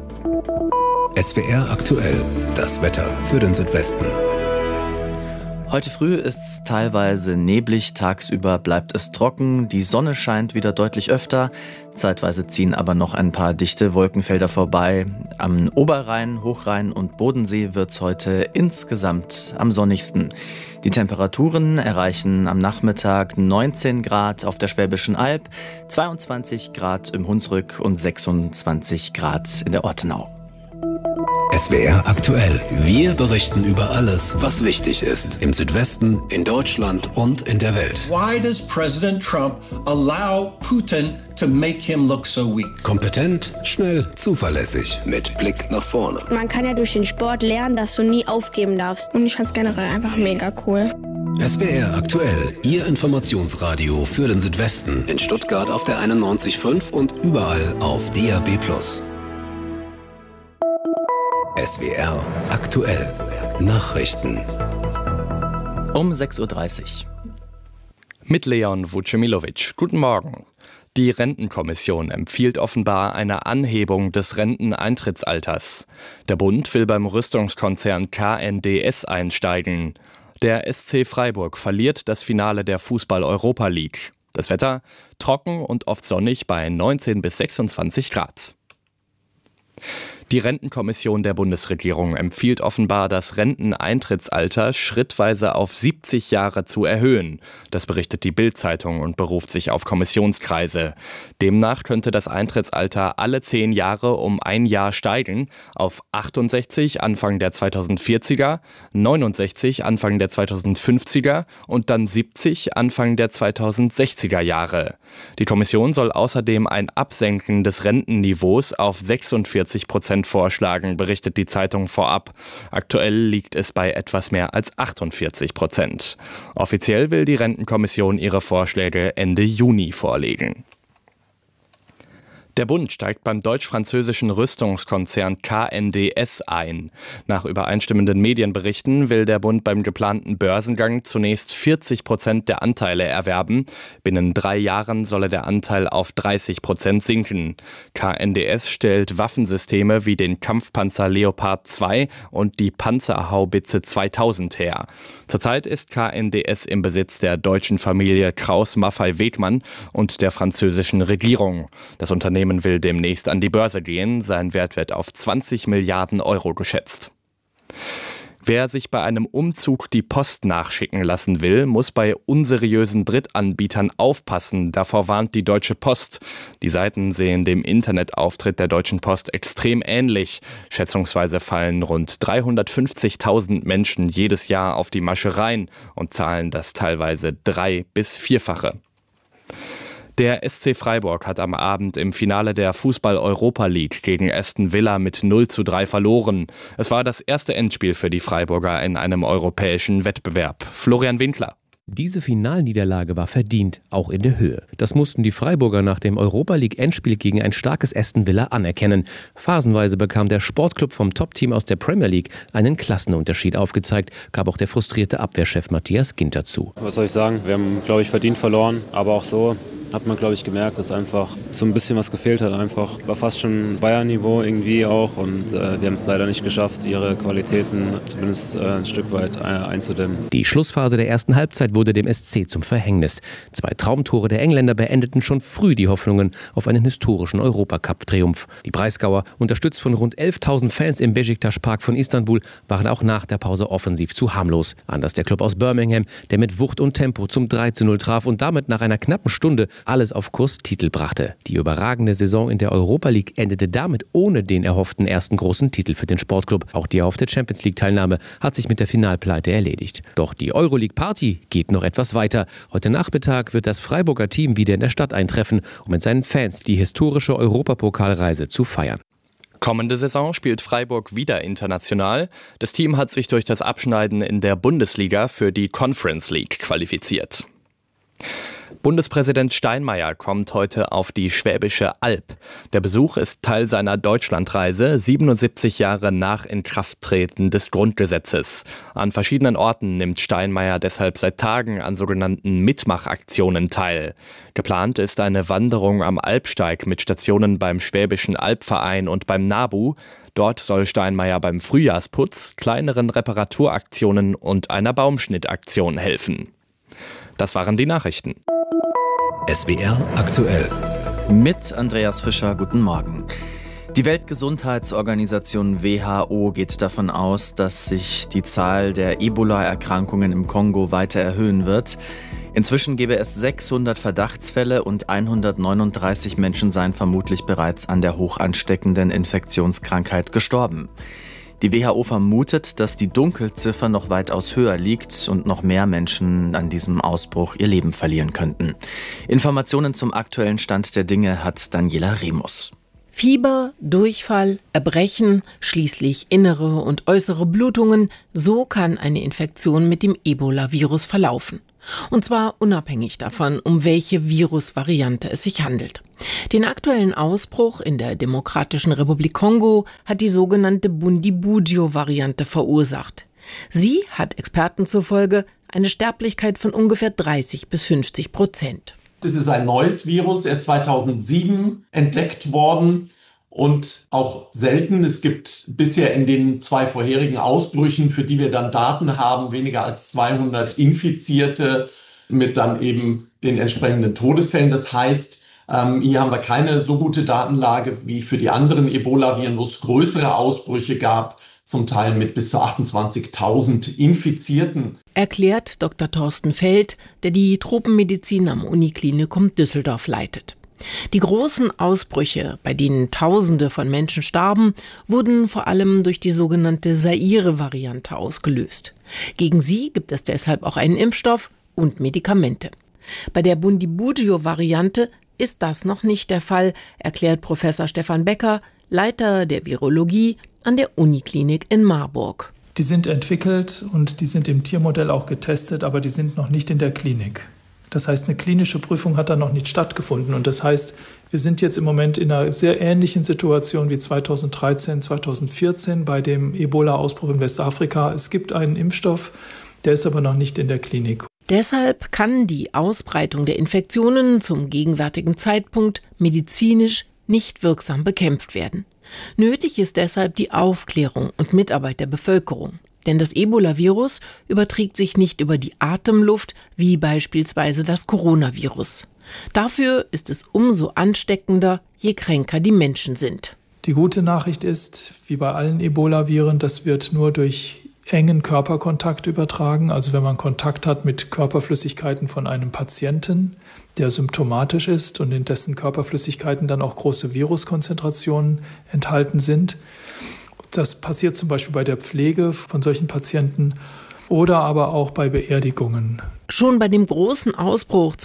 SWR aktuell, das Wetter für den Südwesten. Heute früh ist es teilweise neblig, tagsüber bleibt es trocken, die Sonne scheint wieder deutlich öfter, zeitweise ziehen aber noch ein paar dichte Wolkenfelder vorbei. Am Oberrhein, Hochrhein und Bodensee wird es heute insgesamt am sonnigsten. Die Temperaturen erreichen am Nachmittag 19 Grad auf der Schwäbischen Alb, 22 Grad im Hunsrück und 26 Grad in der Ortenau. SWR aktuell. Wir berichten über alles, was wichtig ist. Im Südwesten, in Deutschland und in der Welt. Why does President Trump allow Putin to make him look so weak? Kompetent, schnell, zuverlässig. Mit Blick nach vorne. Man kann ja durch den Sport lernen, dass du nie aufgeben darfst. Und ich fand's generell einfach mega cool. SWR aktuell. Ihr Informationsradio für den Südwesten. In Stuttgart auf der 91.5 und überall auf DAB+. SWR aktuell. Nachrichten. Um 6:30 Uhr. Mit Leon Vucemilovic. Guten Morgen. Die Rentenkommission empfiehlt offenbar eine Anhebung des Renteneintrittsalters. Der Bund will beim Rüstungskonzern KNDS einsteigen. Der SC Freiburg verliert das Finale der Fußball-Europa League. Das Wetter trocken und oft sonnig bei 19 bis 26 Grad. Die Rentenkommission der Bundesregierung empfiehlt offenbar, das Renteneintrittsalter schrittweise auf 70 Jahre zu erhöhen. Das berichtet die Bild-Zeitung und beruft sich auf Kommissionskreise. Demnach könnte das Eintrittsalter alle 10 Jahre um 1 Jahr steigen, auf 68 Anfang der 2040er, 69 Anfang der 2050er und dann 70 Anfang der 2060er Jahre. Die Kommission soll außerdem ein Absenken des Rentenniveaus auf 46% vorschlagen, berichtet die Zeitung vorab. Aktuell liegt es bei etwas mehr als 48%. Offiziell will die Rentenkommission ihre Vorschläge Ende Juni vorlegen. Der Bund steigt beim deutsch-französischen Rüstungskonzern KNDS ein. Nach übereinstimmenden Medienberichten will der Bund beim geplanten Börsengang zunächst 40% der Anteile erwerben. Binnen 3 Jahren solle der Anteil auf 30% sinken. KNDS stellt Waffensysteme wie den Kampfpanzer Leopard 2 und die Panzerhaubitze 2000 her. Zurzeit ist KNDS im Besitz der deutschen Familie Krauss-Maffei-Wegmann und der französischen Regierung. Das Unternehmen will demnächst an die Börse gehen. Sein Wert wird auf 20 Milliarden Euro geschätzt. Wer sich bei einem Umzug die Post nachschicken lassen will, muss bei unseriösen Drittanbietern aufpassen. Davor warnt die Deutsche Post. Die Seiten sehen dem Internetauftritt der Deutschen Post extrem ähnlich. Schätzungsweise fallen rund 350.000 Menschen jedes Jahr auf die Masche rein und zahlen das teilweise 3- bis 4-fache. Der SC Freiburg hat am Abend im Finale der Fußball-Europa League gegen Aston Villa mit 0:3 verloren. Es war das erste Endspiel für die Freiburger in einem europäischen Wettbewerb. Florian Winkler. Diese Finalniederlage war verdient, auch in der Höhe. Das mussten die Freiburger nach dem Europa-League-Endspiel gegen ein starkes Aston Villa anerkennen. Phasenweise bekam der Sportclub vom Top-Team aus der Premier League einen Klassenunterschied aufgezeigt, gab auch der frustrierte Abwehrchef Matthias Ginter zu. Was soll ich sagen? Wir haben, glaube ich, verdient verloren, aber auch so hat man, glaube ich, gemerkt, dass einfach so ein bisschen was gefehlt hat. Einfach war fast schon Bayern-Niveau irgendwie auch und wir haben es leider nicht geschafft, ihre Qualitäten zumindest ein Stück weit einzudämmen. Die Schlussphase der ersten Halbzeit wurde dem SC zum Verhängnis. 2 Traumtore der Engländer beendeten schon früh die Hoffnungen auf einen historischen Europacup-Triumph. Die Breisgauer, unterstützt von rund 11.000 Fans im Beşiktaş-Park von Istanbul, waren auch nach der Pause offensiv zu harmlos. Anders der Club aus Birmingham, der mit Wucht und Tempo zum 3:0 traf und damit nach einer knappen Stunde alles auf Kurs Titel brachte. Die überragende Saison in der Europa League endete damit ohne den erhofften ersten großen Titel für den Sportclub. Auch die erhoffte Champions League-Teilnahme hat sich mit der Finalpleite erledigt. Doch die Euroleague-Party geht noch etwas weiter. Heute Nachmittag wird das Freiburger Team wieder in der Stadt eintreffen, um mit seinen Fans die historische Europapokalreise zu feiern. Kommende Saison spielt Freiburg wieder international. Das Team hat sich durch das Abschneiden in der Bundesliga für die Conference League qualifiziert. Bundespräsident Steinmeier kommt heute auf die Schwäbische Alb. Der Besuch ist Teil seiner Deutschlandreise, 77 Jahre nach Inkrafttreten des Grundgesetzes. An verschiedenen Orten nimmt Steinmeier deshalb seit Tagen an sogenannten Mitmachaktionen teil. Geplant ist eine Wanderung am Alpsteig mit Stationen beim Schwäbischen Albverein und beim NABU. Dort soll Steinmeier beim Frühjahrsputz, kleineren Reparaturaktionen und einer Baumschnittaktion helfen. Das waren die Nachrichten. SWR aktuell. Mit Andreas Fischer, guten Morgen. Die Weltgesundheitsorganisation WHO geht davon aus, dass sich die Zahl der Ebola-Erkrankungen im Kongo weiter erhöhen wird. Inzwischen gäbe es 600 Verdachtsfälle und 139 Menschen seien vermutlich bereits an der hoch ansteckenden Infektionskrankheit gestorben. Die WHO vermutet, dass die Dunkelziffer noch weitaus höher liegt und noch mehr Menschen an diesem Ausbruch ihr Leben verlieren könnten. Informationen zum aktuellen Stand der Dinge hat Daniela Remus. Fieber, Durchfall, Erbrechen, schließlich innere und äußere Blutungen, so kann eine Infektion mit dem Ebola-Virus verlaufen. Und zwar unabhängig davon, um welche Virusvariante es sich handelt. Den aktuellen Ausbruch in der Demokratischen Republik Kongo hat die sogenannte Bundibugyo-Variante verursacht. Sie hat Experten zufolge eine Sterblichkeit von ungefähr 30% bis 50%. Das ist ein neues Virus, erst 2007 entdeckt worden und auch selten. Es gibt bisher in den 2 vorherigen Ausbrüchen, für die wir dann Daten haben, weniger als 200 Infizierte mit dann eben den entsprechenden Todesfällen. Das heißt, hier haben wir keine so gute Datenlage wie für die anderen Ebola-Viren, wo es größere Ausbrüche gab, zum Teil mit bis zu 28.000 Infizierten. Erklärt Dr. Thorsten Feld, der die Tropenmedizin am Uniklinikum Düsseldorf leitet. Die großen Ausbrüche, bei denen Tausende von Menschen starben, wurden vor allem durch die sogenannte Zaire-Variante ausgelöst. Gegen sie gibt es deshalb auch einen Impfstoff und Medikamente. Bei der Bundibugyo-Variante ist das noch nicht der Fall, erklärt Professor Stefan Becker, Leiter der Virologie an der Uniklinik in Marburg. Die sind entwickelt und die sind im Tiermodell auch getestet, aber die sind noch nicht in der Klinik. Das heißt, eine klinische Prüfung hat da noch nicht stattgefunden. Und das heißt, wir sind jetzt im Moment in einer sehr ähnlichen Situation wie 2013, 2014 bei dem Ebola-Ausbruch in Westafrika. Es gibt einen Impfstoff, der ist aber noch nicht in der Klinik. Deshalb kann die Ausbreitung der Infektionen zum gegenwärtigen Zeitpunkt medizinisch nicht wirksam bekämpft werden. Nötig ist deshalb die Aufklärung und Mitarbeit der Bevölkerung. Denn das Ebola-Virus überträgt sich nicht über die Atemluft, wie beispielsweise das Coronavirus. Dafür ist es umso ansteckender, je kränker die Menschen sind. Die gute Nachricht ist, wie bei allen Ebola-Viren, das wird nur durch engen Körperkontakt übertragen. Also wenn man Kontakt hat mit Körperflüssigkeiten von einem Patienten, der symptomatisch ist und in dessen Körperflüssigkeiten dann auch große Viruskonzentrationen enthalten sind. Das passiert zum Beispiel bei der Pflege von solchen Patienten oder aber auch bei Beerdigungen. Schon bei dem großen Ausbruch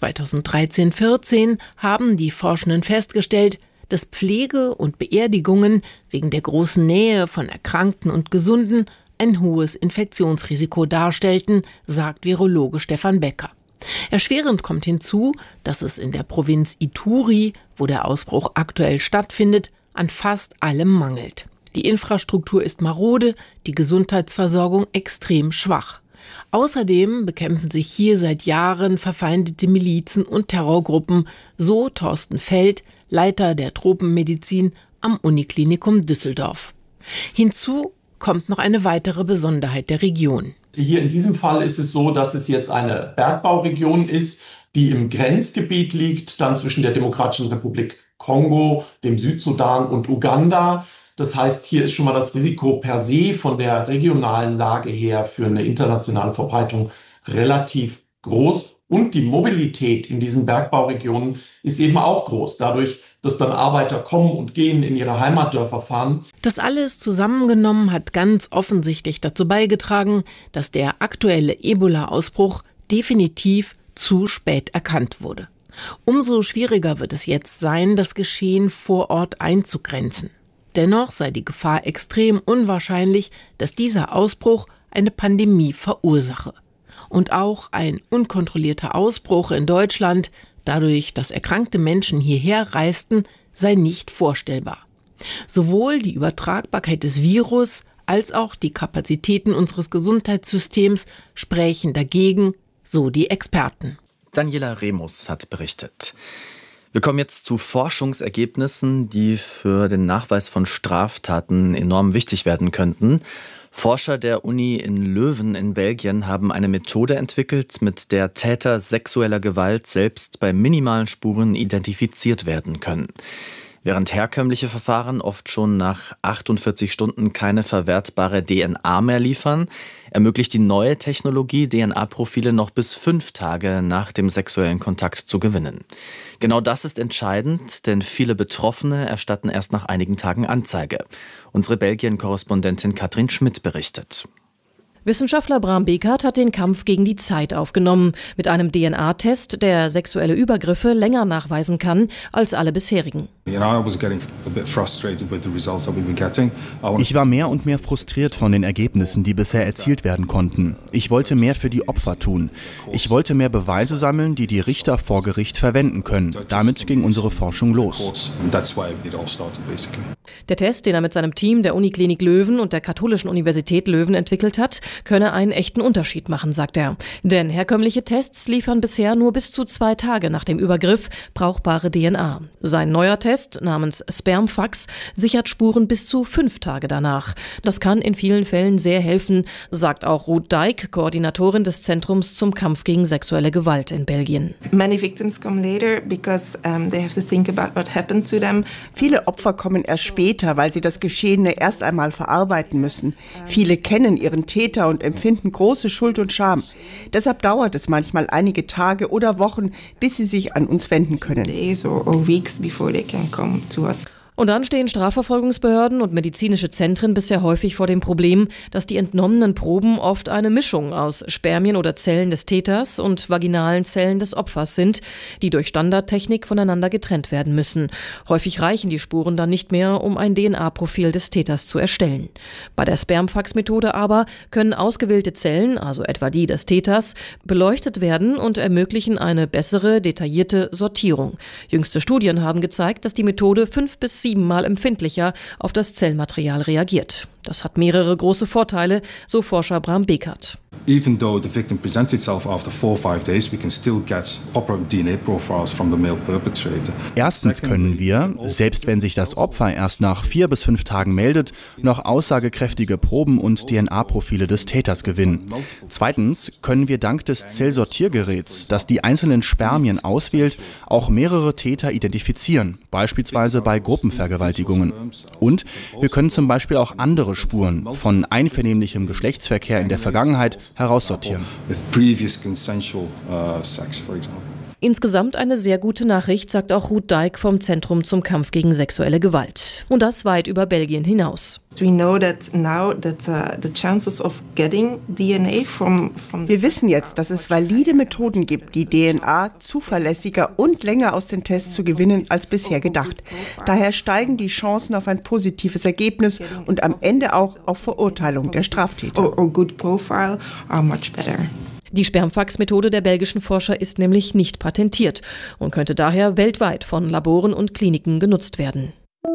2013-14 haben die Forschenden festgestellt, dass Pflege und Beerdigungen wegen der großen Nähe von Erkrankten und Gesunden ein hohes Infektionsrisiko darstellten, sagt Virologe Stefan Becker. Erschwerend kommt hinzu, dass es in der Provinz Ituri, wo der Ausbruch aktuell stattfindet, an fast allem mangelt. Die Infrastruktur ist marode, die Gesundheitsversorgung extrem schwach. Außerdem bekämpfen sich hier seit Jahren verfeindete Milizen und Terrorgruppen, so Thorsten Feld, Leiter der Tropenmedizin am Uniklinikum Düsseldorf. Hinzu kommt noch eine weitere Besonderheit der Region. Hier in diesem Fall ist es so, dass es jetzt eine Bergbauregion ist, die im Grenzgebiet liegt, dann zwischen der Demokratischen Republik Kongo, dem Südsudan und Uganda. Das heißt, hier ist schon mal das Risiko per se von der regionalen Lage her für eine internationale Verbreitung relativ groß. Und die Mobilität in diesen Bergbauregionen ist eben auch groß. Dadurch, dass dann Arbeiter kommen und gehen, in ihre Heimatdörfer fahren. Das alles zusammengenommen hat ganz offensichtlich dazu beigetragen, dass der aktuelle Ebola-Ausbruch definitiv zu spät erkannt wurde. Umso schwieriger wird es jetzt sein, das Geschehen vor Ort einzugrenzen. Dennoch sei die Gefahr extrem unwahrscheinlich, dass dieser Ausbruch eine Pandemie verursache. Und auch ein unkontrollierter Ausbruch in Deutschland, dadurch, dass erkrankte Menschen hierher reisten, sei nicht vorstellbar. Sowohl die Übertragbarkeit des Virus als auch die Kapazitäten unseres Gesundheitssystems sprechen dagegen, so die Experten. Daniela Remus hat berichtet. Wir kommen jetzt zu Forschungsergebnissen, die für den Nachweis von Straftaten enorm wichtig werden könnten. Forscher der Uni in Leuven in Belgien haben eine Methode entwickelt, mit der Täter sexueller Gewalt selbst bei minimalen Spuren identifiziert werden können. Während herkömmliche Verfahren oft schon nach 48 Stunden keine verwertbare DNA mehr liefern, ermöglicht die neue Technologie, DNA-Profile noch bis 5 Tage nach dem sexuellen Kontakt zu gewinnen. Genau das ist entscheidend, denn viele Betroffene erstatten erst nach einigen Tagen Anzeige. Unsere Belgien-Korrespondentin Katrin Schmidt berichtet. Wissenschaftler Bram Bekert hat den Kampf gegen die Zeit aufgenommen, mit einem DNA-Test, der sexuelle Übergriffe länger nachweisen kann als alle bisherigen. Ich war mehr und mehr frustriert von den Ergebnissen, die bisher erzielt werden konnten. Ich wollte mehr für die Opfer tun. Ich wollte mehr Beweise sammeln, die die Richter vor Gericht verwenden können. Damit ging unsere Forschung los. Der Test, den er mit seinem Team der Uniklinik Leuven und der Katholischen Universität Leuven entwickelt hat, könne einen echten Unterschied machen, sagt er. Denn herkömmliche Tests liefern bisher nur bis zu 2 Tage nach dem Übergriff brauchbare DNA. Sein neuer Test namens Spermfax sichert Spuren bis zu 5 Tage danach. Das kann in vielen Fällen sehr helfen, sagt auch Ruth Dijk, Koordinatorin des Zentrums zum Kampf gegen sexuelle Gewalt in Belgien. Viele Opfer kommen erst später, weil sie das Geschehene erst einmal verarbeiten müssen. Viele kennen ihren Täter und empfinden große Schuld und Scham. Deshalb dauert es manchmal einige Tage oder Wochen, bis sie sich an uns wenden können. Und dann stehen Strafverfolgungsbehörden und medizinische Zentren bisher häufig vor dem Problem, dass die entnommenen Proben oft eine Mischung aus Spermien oder Zellen des Täters und vaginalen Zellen des Opfers sind, die durch Standardtechnik voneinander getrennt werden müssen. Häufig reichen die Spuren dann nicht mehr, um ein DNA-Profil des Täters zu erstellen. Bei der Spermfax-Methode aber können ausgewählte Zellen, also etwa die des Täters, beleuchtet werden und ermöglichen eine bessere, detaillierte Sortierung. Jüngste Studien haben gezeigt, dass die Methode 5 bis 7 Mal empfindlicher auf das Zellmaterial reagiert. Das hat mehrere große Vorteile, so Forscher Bram Bekert. Even though the victim presents itself after 4 or 5 days, we can still get proper DNA profiles from the male perpetrator. Erstens können wir, selbst wenn sich das Opfer erst nach 4 bis 5 Tagen meldet, noch aussagekräftige Proben und DNA-Profile des Täters gewinnen. Zweitens können wir dank des Zellsortiergeräts, das die einzelnen Spermien auswählt, auch mehrere Täter identifizieren, beispielsweise bei Gruppenvergewaltigungen. Und wir können zum Beispiel auch andere Spuren von einvernehmlichem Geschlechtsverkehr in der Vergangenheit heraussortieren. Insgesamt eine sehr gute Nachricht, sagt auch Ruth Dijk vom Zentrum zum Kampf gegen sexuelle Gewalt. Und das weit über Belgien hinaus. Wir wissen jetzt, dass es valide Methoden gibt, die DNA zuverlässiger und länger aus den Tests zu gewinnen als bisher gedacht. Daher steigen die Chancen auf ein positives Ergebnis und am Ende auch auf Verurteilung der Straftäter. Die Spermfax-Methode der belgischen Forscher ist nämlich nicht patentiert und könnte daher weltweit von Laboren und Kliniken genutzt werden.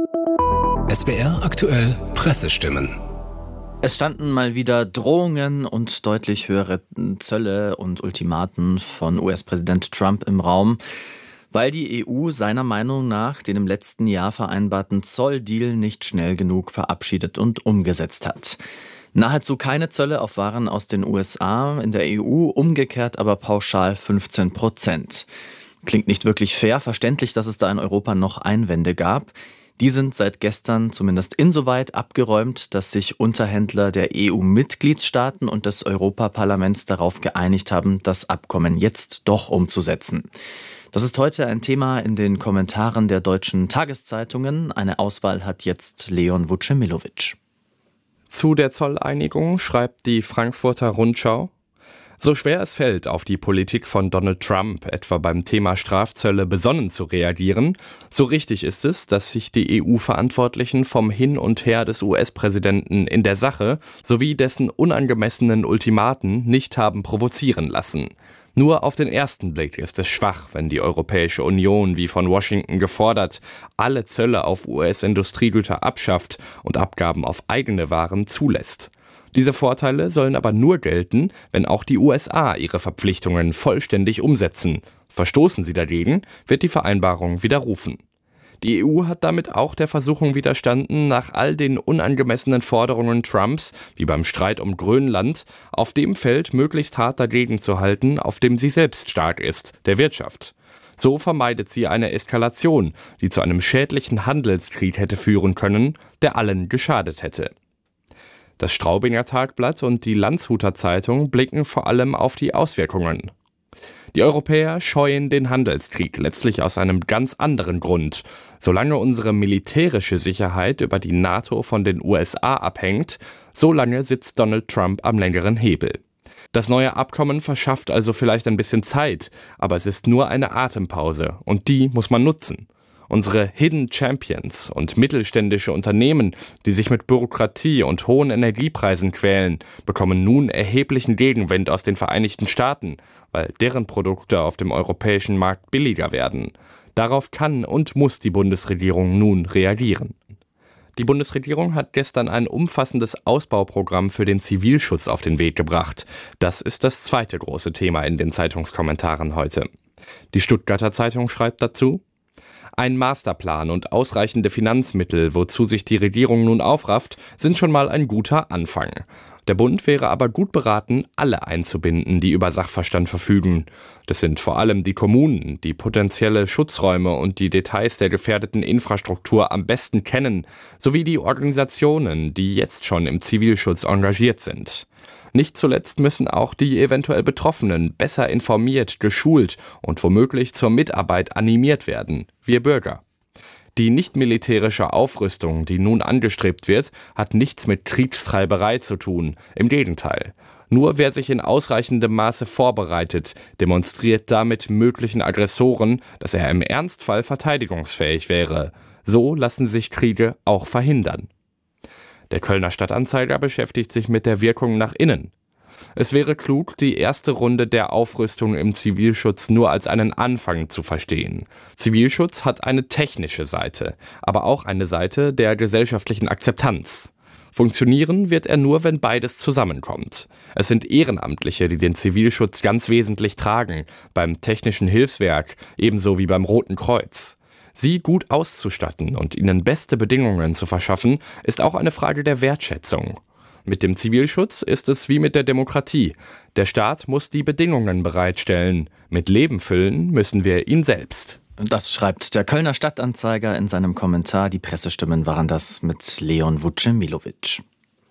SWR aktuell Pressestimmen. Es standen mal wieder Drohungen und deutlich höhere Zölle und Ultimaten von US-Präsident Trump im Raum, weil die EU seiner Meinung nach den im letzten Jahr vereinbarten Zolldeal nicht schnell genug verabschiedet und umgesetzt hat. Nahezu keine Zölle auf Waren aus den USA, in der EU umgekehrt aber pauschal 15%. Klingt nicht wirklich fair, verständlich, dass es da in Europa noch Einwände gab. Die sind seit gestern zumindest insoweit abgeräumt, dass sich Unterhändler der EU-Mitgliedstaaten und des Europaparlaments darauf geeinigt haben, das Abkommen jetzt doch umzusetzen. Das ist heute ein Thema in den Kommentaren der deutschen Tageszeitungen. Eine Auswahl hat jetzt Leon Vucemilovic. Zu der Zolleinigung schreibt die Frankfurter Rundschau: So schwer es fällt, auf die Politik von Donald Trump, etwa beim Thema Strafzölle, besonnen zu reagieren, so richtig ist es, dass sich die EU-Verantwortlichen vom Hin und Her des US-Präsidenten in der Sache sowie dessen unangemessenen Ultimaten nicht haben provozieren lassen. Nur auf den ersten Blick ist es schwach, wenn die Europäische Union, wie von Washington gefordert, alle Zölle auf US-Industriegüter abschafft und Abgaben auf eigene Waren zulässt. Diese Vorteile sollen aber nur gelten, wenn auch die USA ihre Verpflichtungen vollständig umsetzen. Verstoßen sie dagegen, wird die Vereinbarung widerrufen. Die EU hat damit auch der Versuchung widerstanden, nach all den unangemessenen Forderungen Trumps, wie beim Streit um Grönland, auf dem Feld möglichst hart dagegen zu halten, auf dem sie selbst stark ist, der Wirtschaft. So vermeidet sie eine Eskalation, die zu einem schädlichen Handelskrieg hätte führen können, der allen geschadet hätte. Das Straubinger Tagblatt und die Landshuter Zeitung blicken vor allem auf die Auswirkungen. Die Europäer scheuen den Handelskrieg letztlich aus einem ganz anderen Grund. Solange unsere militärische Sicherheit über die NATO von den USA abhängt, solange sitzt Donald Trump am längeren Hebel. Das neue Abkommen verschafft also vielleicht ein bisschen Zeit, aber es ist nur eine Atempause und die muss man nutzen. Unsere Hidden Champions und mittelständische Unternehmen, die sich mit Bürokratie und hohen Energiepreisen quälen, bekommen nun erheblichen Gegenwind aus den Vereinigten Staaten, weil deren Produkte auf dem europäischen Markt billiger werden. Darauf kann und muss die Bundesregierung nun reagieren. Die Bundesregierung hat gestern ein umfassendes Ausbauprogramm für den Zivilschutz auf den Weg gebracht. Das ist das zweite große Thema in den Zeitungskommentaren heute. Die Stuttgarter Zeitung schreibt dazu: Ein Masterplan und ausreichende Finanzmittel, wozu sich die Regierung nun aufrafft, sind schon mal ein guter Anfang. Der Bund wäre aber gut beraten, alle einzubinden, die über Sachverstand verfügen. Das sind vor allem die Kommunen, die potenzielle Schutzräume und die Details der gefährdeten Infrastruktur am besten kennen, sowie die Organisationen, die jetzt schon im Zivilschutz engagiert sind. Nicht zuletzt müssen auch die eventuell Betroffenen besser informiert, geschult und womöglich zur Mitarbeit animiert werden, wir Bürger. Die nicht-militärische Aufrüstung, die nun angestrebt wird, hat nichts mit Kriegstreiberei zu tun. Im Gegenteil. Nur wer sich in ausreichendem Maße vorbereitet, demonstriert damit möglichen Aggressoren, dass er im Ernstfall verteidigungsfähig wäre. So lassen sich Kriege auch verhindern. Der Kölner Stadtanzeiger beschäftigt sich mit der Wirkung nach innen. Es wäre klug, die erste Runde der Aufrüstung im Zivilschutz nur als einen Anfang zu verstehen. Zivilschutz hat eine technische Seite, aber auch eine Seite der gesellschaftlichen Akzeptanz. Funktionieren wird er nur, wenn beides zusammenkommt. Es sind Ehrenamtliche, die den Zivilschutz ganz wesentlich tragen, beim Technischen Hilfswerk, ebenso wie beim Roten Kreuz. Sie gut auszustatten und ihnen beste Bedingungen zu verschaffen, ist auch eine Frage der Wertschätzung. Mit dem Zivilschutz ist es wie mit der Demokratie. Der Staat muss die Bedingungen bereitstellen. Mit Leben füllen müssen wir ihn selbst. Das schreibt der Kölner Stadtanzeiger in seinem Kommentar. Die Pressestimmen waren das mit Leon Vucemilovic.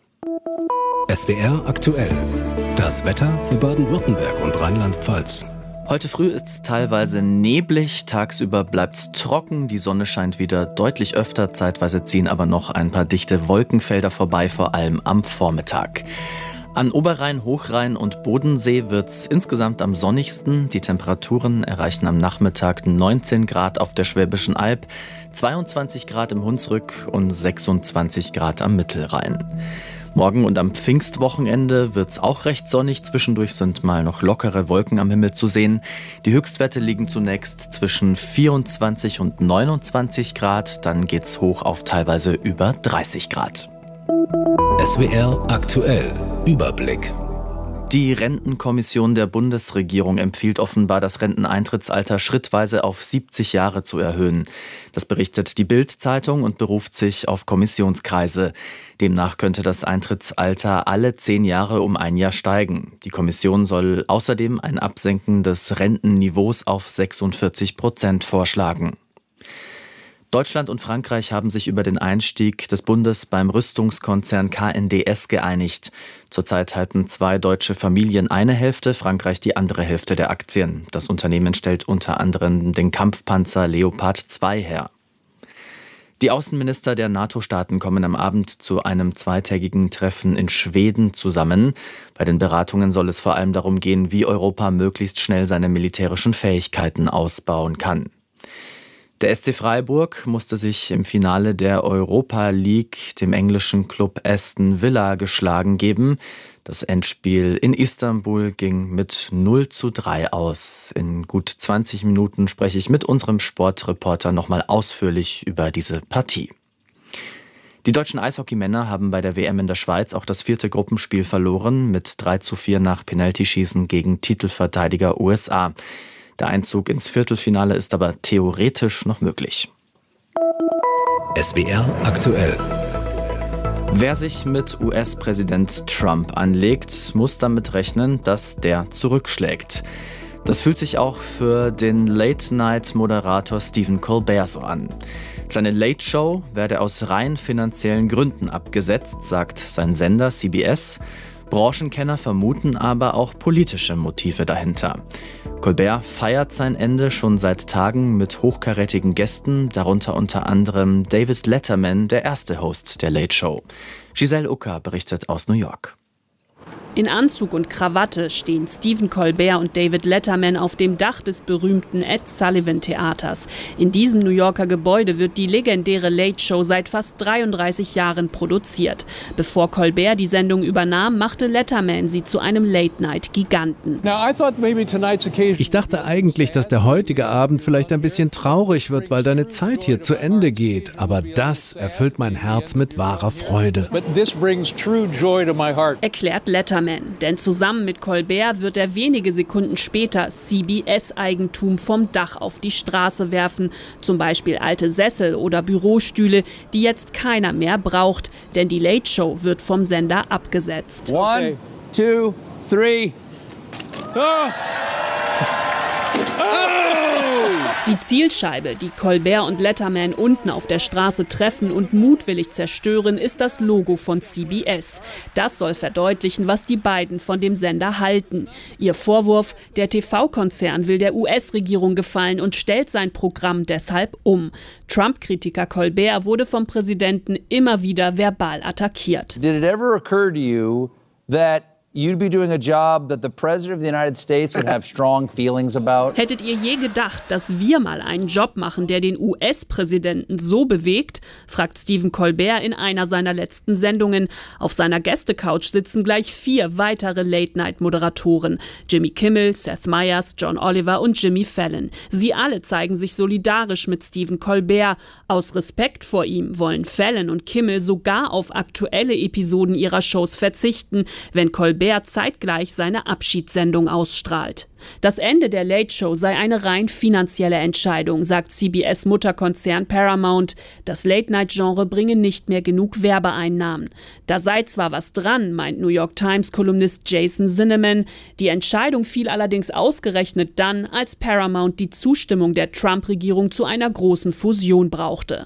SWR aktuell. Das Wetter für Baden-Württemberg und Rheinland-Pfalz. Heute früh ist es teilweise neblig, tagsüber bleibt es trocken, die Sonne scheint wieder deutlich öfter, zeitweise ziehen aber noch ein paar dichte Wolkenfelder vorbei, vor allem am Vormittag. An Oberrhein, Hochrhein und Bodensee wird es insgesamt am sonnigsten. Die Temperaturen erreichen am Nachmittag 19 Grad auf der Schwäbischen Alb, 22 Grad im Hunsrück und 26 Grad am Mittelrhein. Morgen und am Pfingstwochenende wird es auch recht sonnig. Zwischendurch sind mal noch lockere Wolken am Himmel zu sehen. Die Höchstwerte liegen zunächst zwischen 24 und 29 Grad. Dann geht's hoch auf teilweise über 30 Grad. SWR aktuell. Überblick. Die Rentenkommission der Bundesregierung empfiehlt offenbar, das Renteneintrittsalter schrittweise auf 70 Jahre zu erhöhen. Das berichtet die Bild-Zeitung und beruft sich auf Kommissionskreise. Demnach könnte das Eintrittsalter alle 10 Jahre um 1 Jahr steigen. Die Kommission soll außerdem ein Absenken des Rentenniveaus auf 46% vorschlagen. Deutschland und Frankreich haben sich über den Einstieg des Bundes beim Rüstungskonzern KNDS geeinigt. Zurzeit halten 2 deutsche Familien eine Hälfte, Frankreich die andere Hälfte der Aktien. Das Unternehmen stellt unter anderem den Kampfpanzer Leopard 2 her. Die Außenminister der NATO-Staaten kommen am Abend zu einem 2-tägigen Treffen in Schweden zusammen. Bei den Beratungen soll es vor allem darum gehen, wie Europa möglichst schnell seine militärischen Fähigkeiten ausbauen kann. Der SC Freiburg musste sich im Finale der Europa League dem englischen Club Aston Villa geschlagen geben. Das Endspiel in Istanbul ging mit 0:3 aus. In gut 20 Minuten spreche ich mit unserem Sportreporter nochmal ausführlich über diese Partie. Die deutschen Eishockeymänner haben bei der WM in der Schweiz auch das 4. Gruppenspiel verloren, mit 3:4 nach Penaltyschießen gegen Titelverteidiger USA. Der Einzug ins Viertelfinale ist aber theoretisch noch möglich. SWR aktuell. Wer sich mit US-Präsident Trump anlegt, muss damit rechnen, dass der zurückschlägt. Das fühlt sich auch für den Late-Night-Moderator Stephen Colbert so an. Seine Late Show werde aus rein finanziellen Gründen abgesetzt, sagt sein Sender CBS. Branchenkenner vermuten aber auch politische Motive dahinter. Colbert feiert sein Ende schon seit Tagen mit hochkarätigen Gästen, darunter unter anderem David Letterman, der erste Host der Late Show. Giselle Ucker berichtet aus New York. In Anzug und Krawatte stehen Stephen Colbert und David Letterman auf dem Dach des berühmten Ed Sullivan Theaters. In diesem New Yorker Gebäude wird die legendäre Late Show seit fast 33 Jahren produziert. Bevor Colbert die Sendung übernahm, machte Letterman sie zu einem Late-Night-Giganten. Ich dachte eigentlich, dass der heutige Abend vielleicht ein bisschen traurig wird, weil deine Zeit hier zu Ende geht. Aber das erfüllt mein Herz mit wahrer Freude. Erklärt Letterman. Denn zusammen mit Colbert wird er wenige Sekunden später CBS-Eigentum vom Dach auf die Straße werfen. Zum Beispiel alte Sessel oder Bürostühle, die jetzt keiner mehr braucht. Denn die Late Show wird vom Sender abgesetzt. 1, 2, 3. Die Zielscheibe, die Colbert und Letterman unten auf der Straße treffen und mutwillig zerstören, ist das Logo von CBS. Das soll verdeutlichen, was die beiden von dem Sender halten. Ihr Vorwurf, der TV-Konzern will der US-Regierung gefallen und stellt sein Programm deshalb um. Trump-Kritiker Colbert wurde vom Präsidenten immer wieder verbal attackiert. Did it ever occur to you that you'd be doing a job that the President of the United States would have strong feelings about? Hättet ihr je gedacht, dass wir mal einen Job machen, der den US-Präsidenten so bewegt? Fragt Stephen Colbert in einer seiner letzten Sendungen. Auf seiner Gästecouch sitzen gleich 4 weitere Late-Night-Moderatoren. Jimmy Kimmel, Seth Meyers, John Oliver und Jimmy Fallon. Sie alle zeigen sich solidarisch mit Stephen Colbert. Aus Respekt vor ihm wollen Fallon und Kimmel sogar auf aktuelle Episoden ihrer Shows verzichten, wenn Colbert zeitgleich seine Abschiedssendung ausstrahlt. Das Ende der Late Show sei eine rein finanzielle Entscheidung, sagt CBS-Mutterkonzern Paramount. Das Late-Night-Genre bringe nicht mehr genug Werbeeinnahmen. Da sei zwar was dran, meint New York Times-Kolumnist Jason Zinnemann. Die Entscheidung fiel allerdings ausgerechnet dann, als Paramount die Zustimmung der Trump-Regierung zu einer großen Fusion brauchte.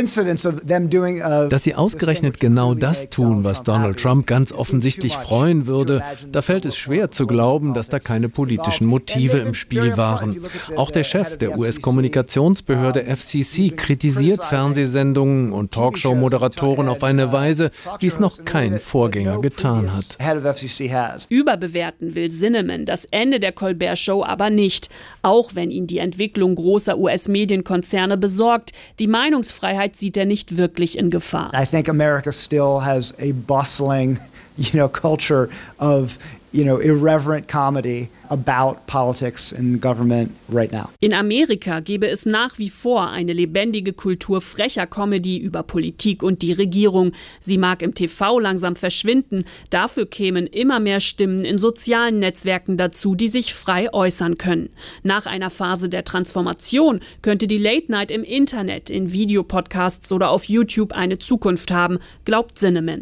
Dass sie ausgerechnet genau das tun, was Donald Trump ganz offensichtlich freuen würde, da fällt es schwer zu glauben, dass da keine politischen Motive im Spiel waren. Auch der Chef der US-Kommunikationsbehörde FCC kritisiert Fernsehsendungen und Talkshow-Moderatoren auf eine Weise, wie es noch kein Vorgänger getan hat. Überbewerten will Zinnemann das Ende der Colbert-Show aber nicht, auch wenn ihn die Entwicklung großer US-Medienkonzerne besorgt. Die Meinungsfreiheit sieht er nicht wirklich in Gefahr. I think America still has a bustling, culture of irreverent comedy about politics and government right now. In Amerika gäbe es nach wie vor eine lebendige Kultur frecher Comedy über Politik und die Regierung. Sie mag im TV langsam verschwinden. Dafür kämen immer mehr Stimmen in sozialen Netzwerken dazu, die sich frei äußern können. Nach einer Phase der Transformation könnte die Late Night im Internet, in Videopodcasts oder auf YouTube eine Zukunft haben, glaubt Zinnemann.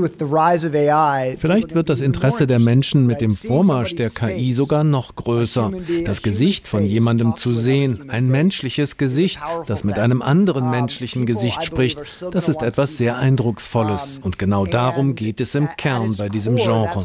Vielleicht wird das Interesse der Menschen mit dem Vormarsch der KI sogar noch größer. Das Gesicht von jemandem zu sehen, ein menschliches Gesicht, das mit einem anderen menschlichen Gesicht spricht, das ist etwas sehr Eindrucksvolles. Und genau darum geht es im Kern bei diesem Genre.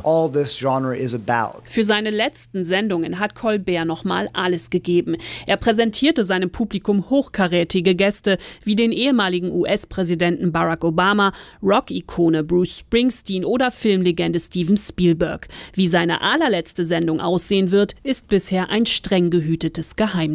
Für seine letzten Sendungen hat Colbert nochmal alles gegeben. Er präsentierte seinem Publikum hochkarätige Gäste wie den ehemaligen US-Präsidenten Barack Obama, Rock-Ikone Bruce Springsteen oder Filmlegende Steven Spielberg. Wie seine allerletzte Sendung aussehen wird, ist bisher ein streng gehütetes Geheimnis.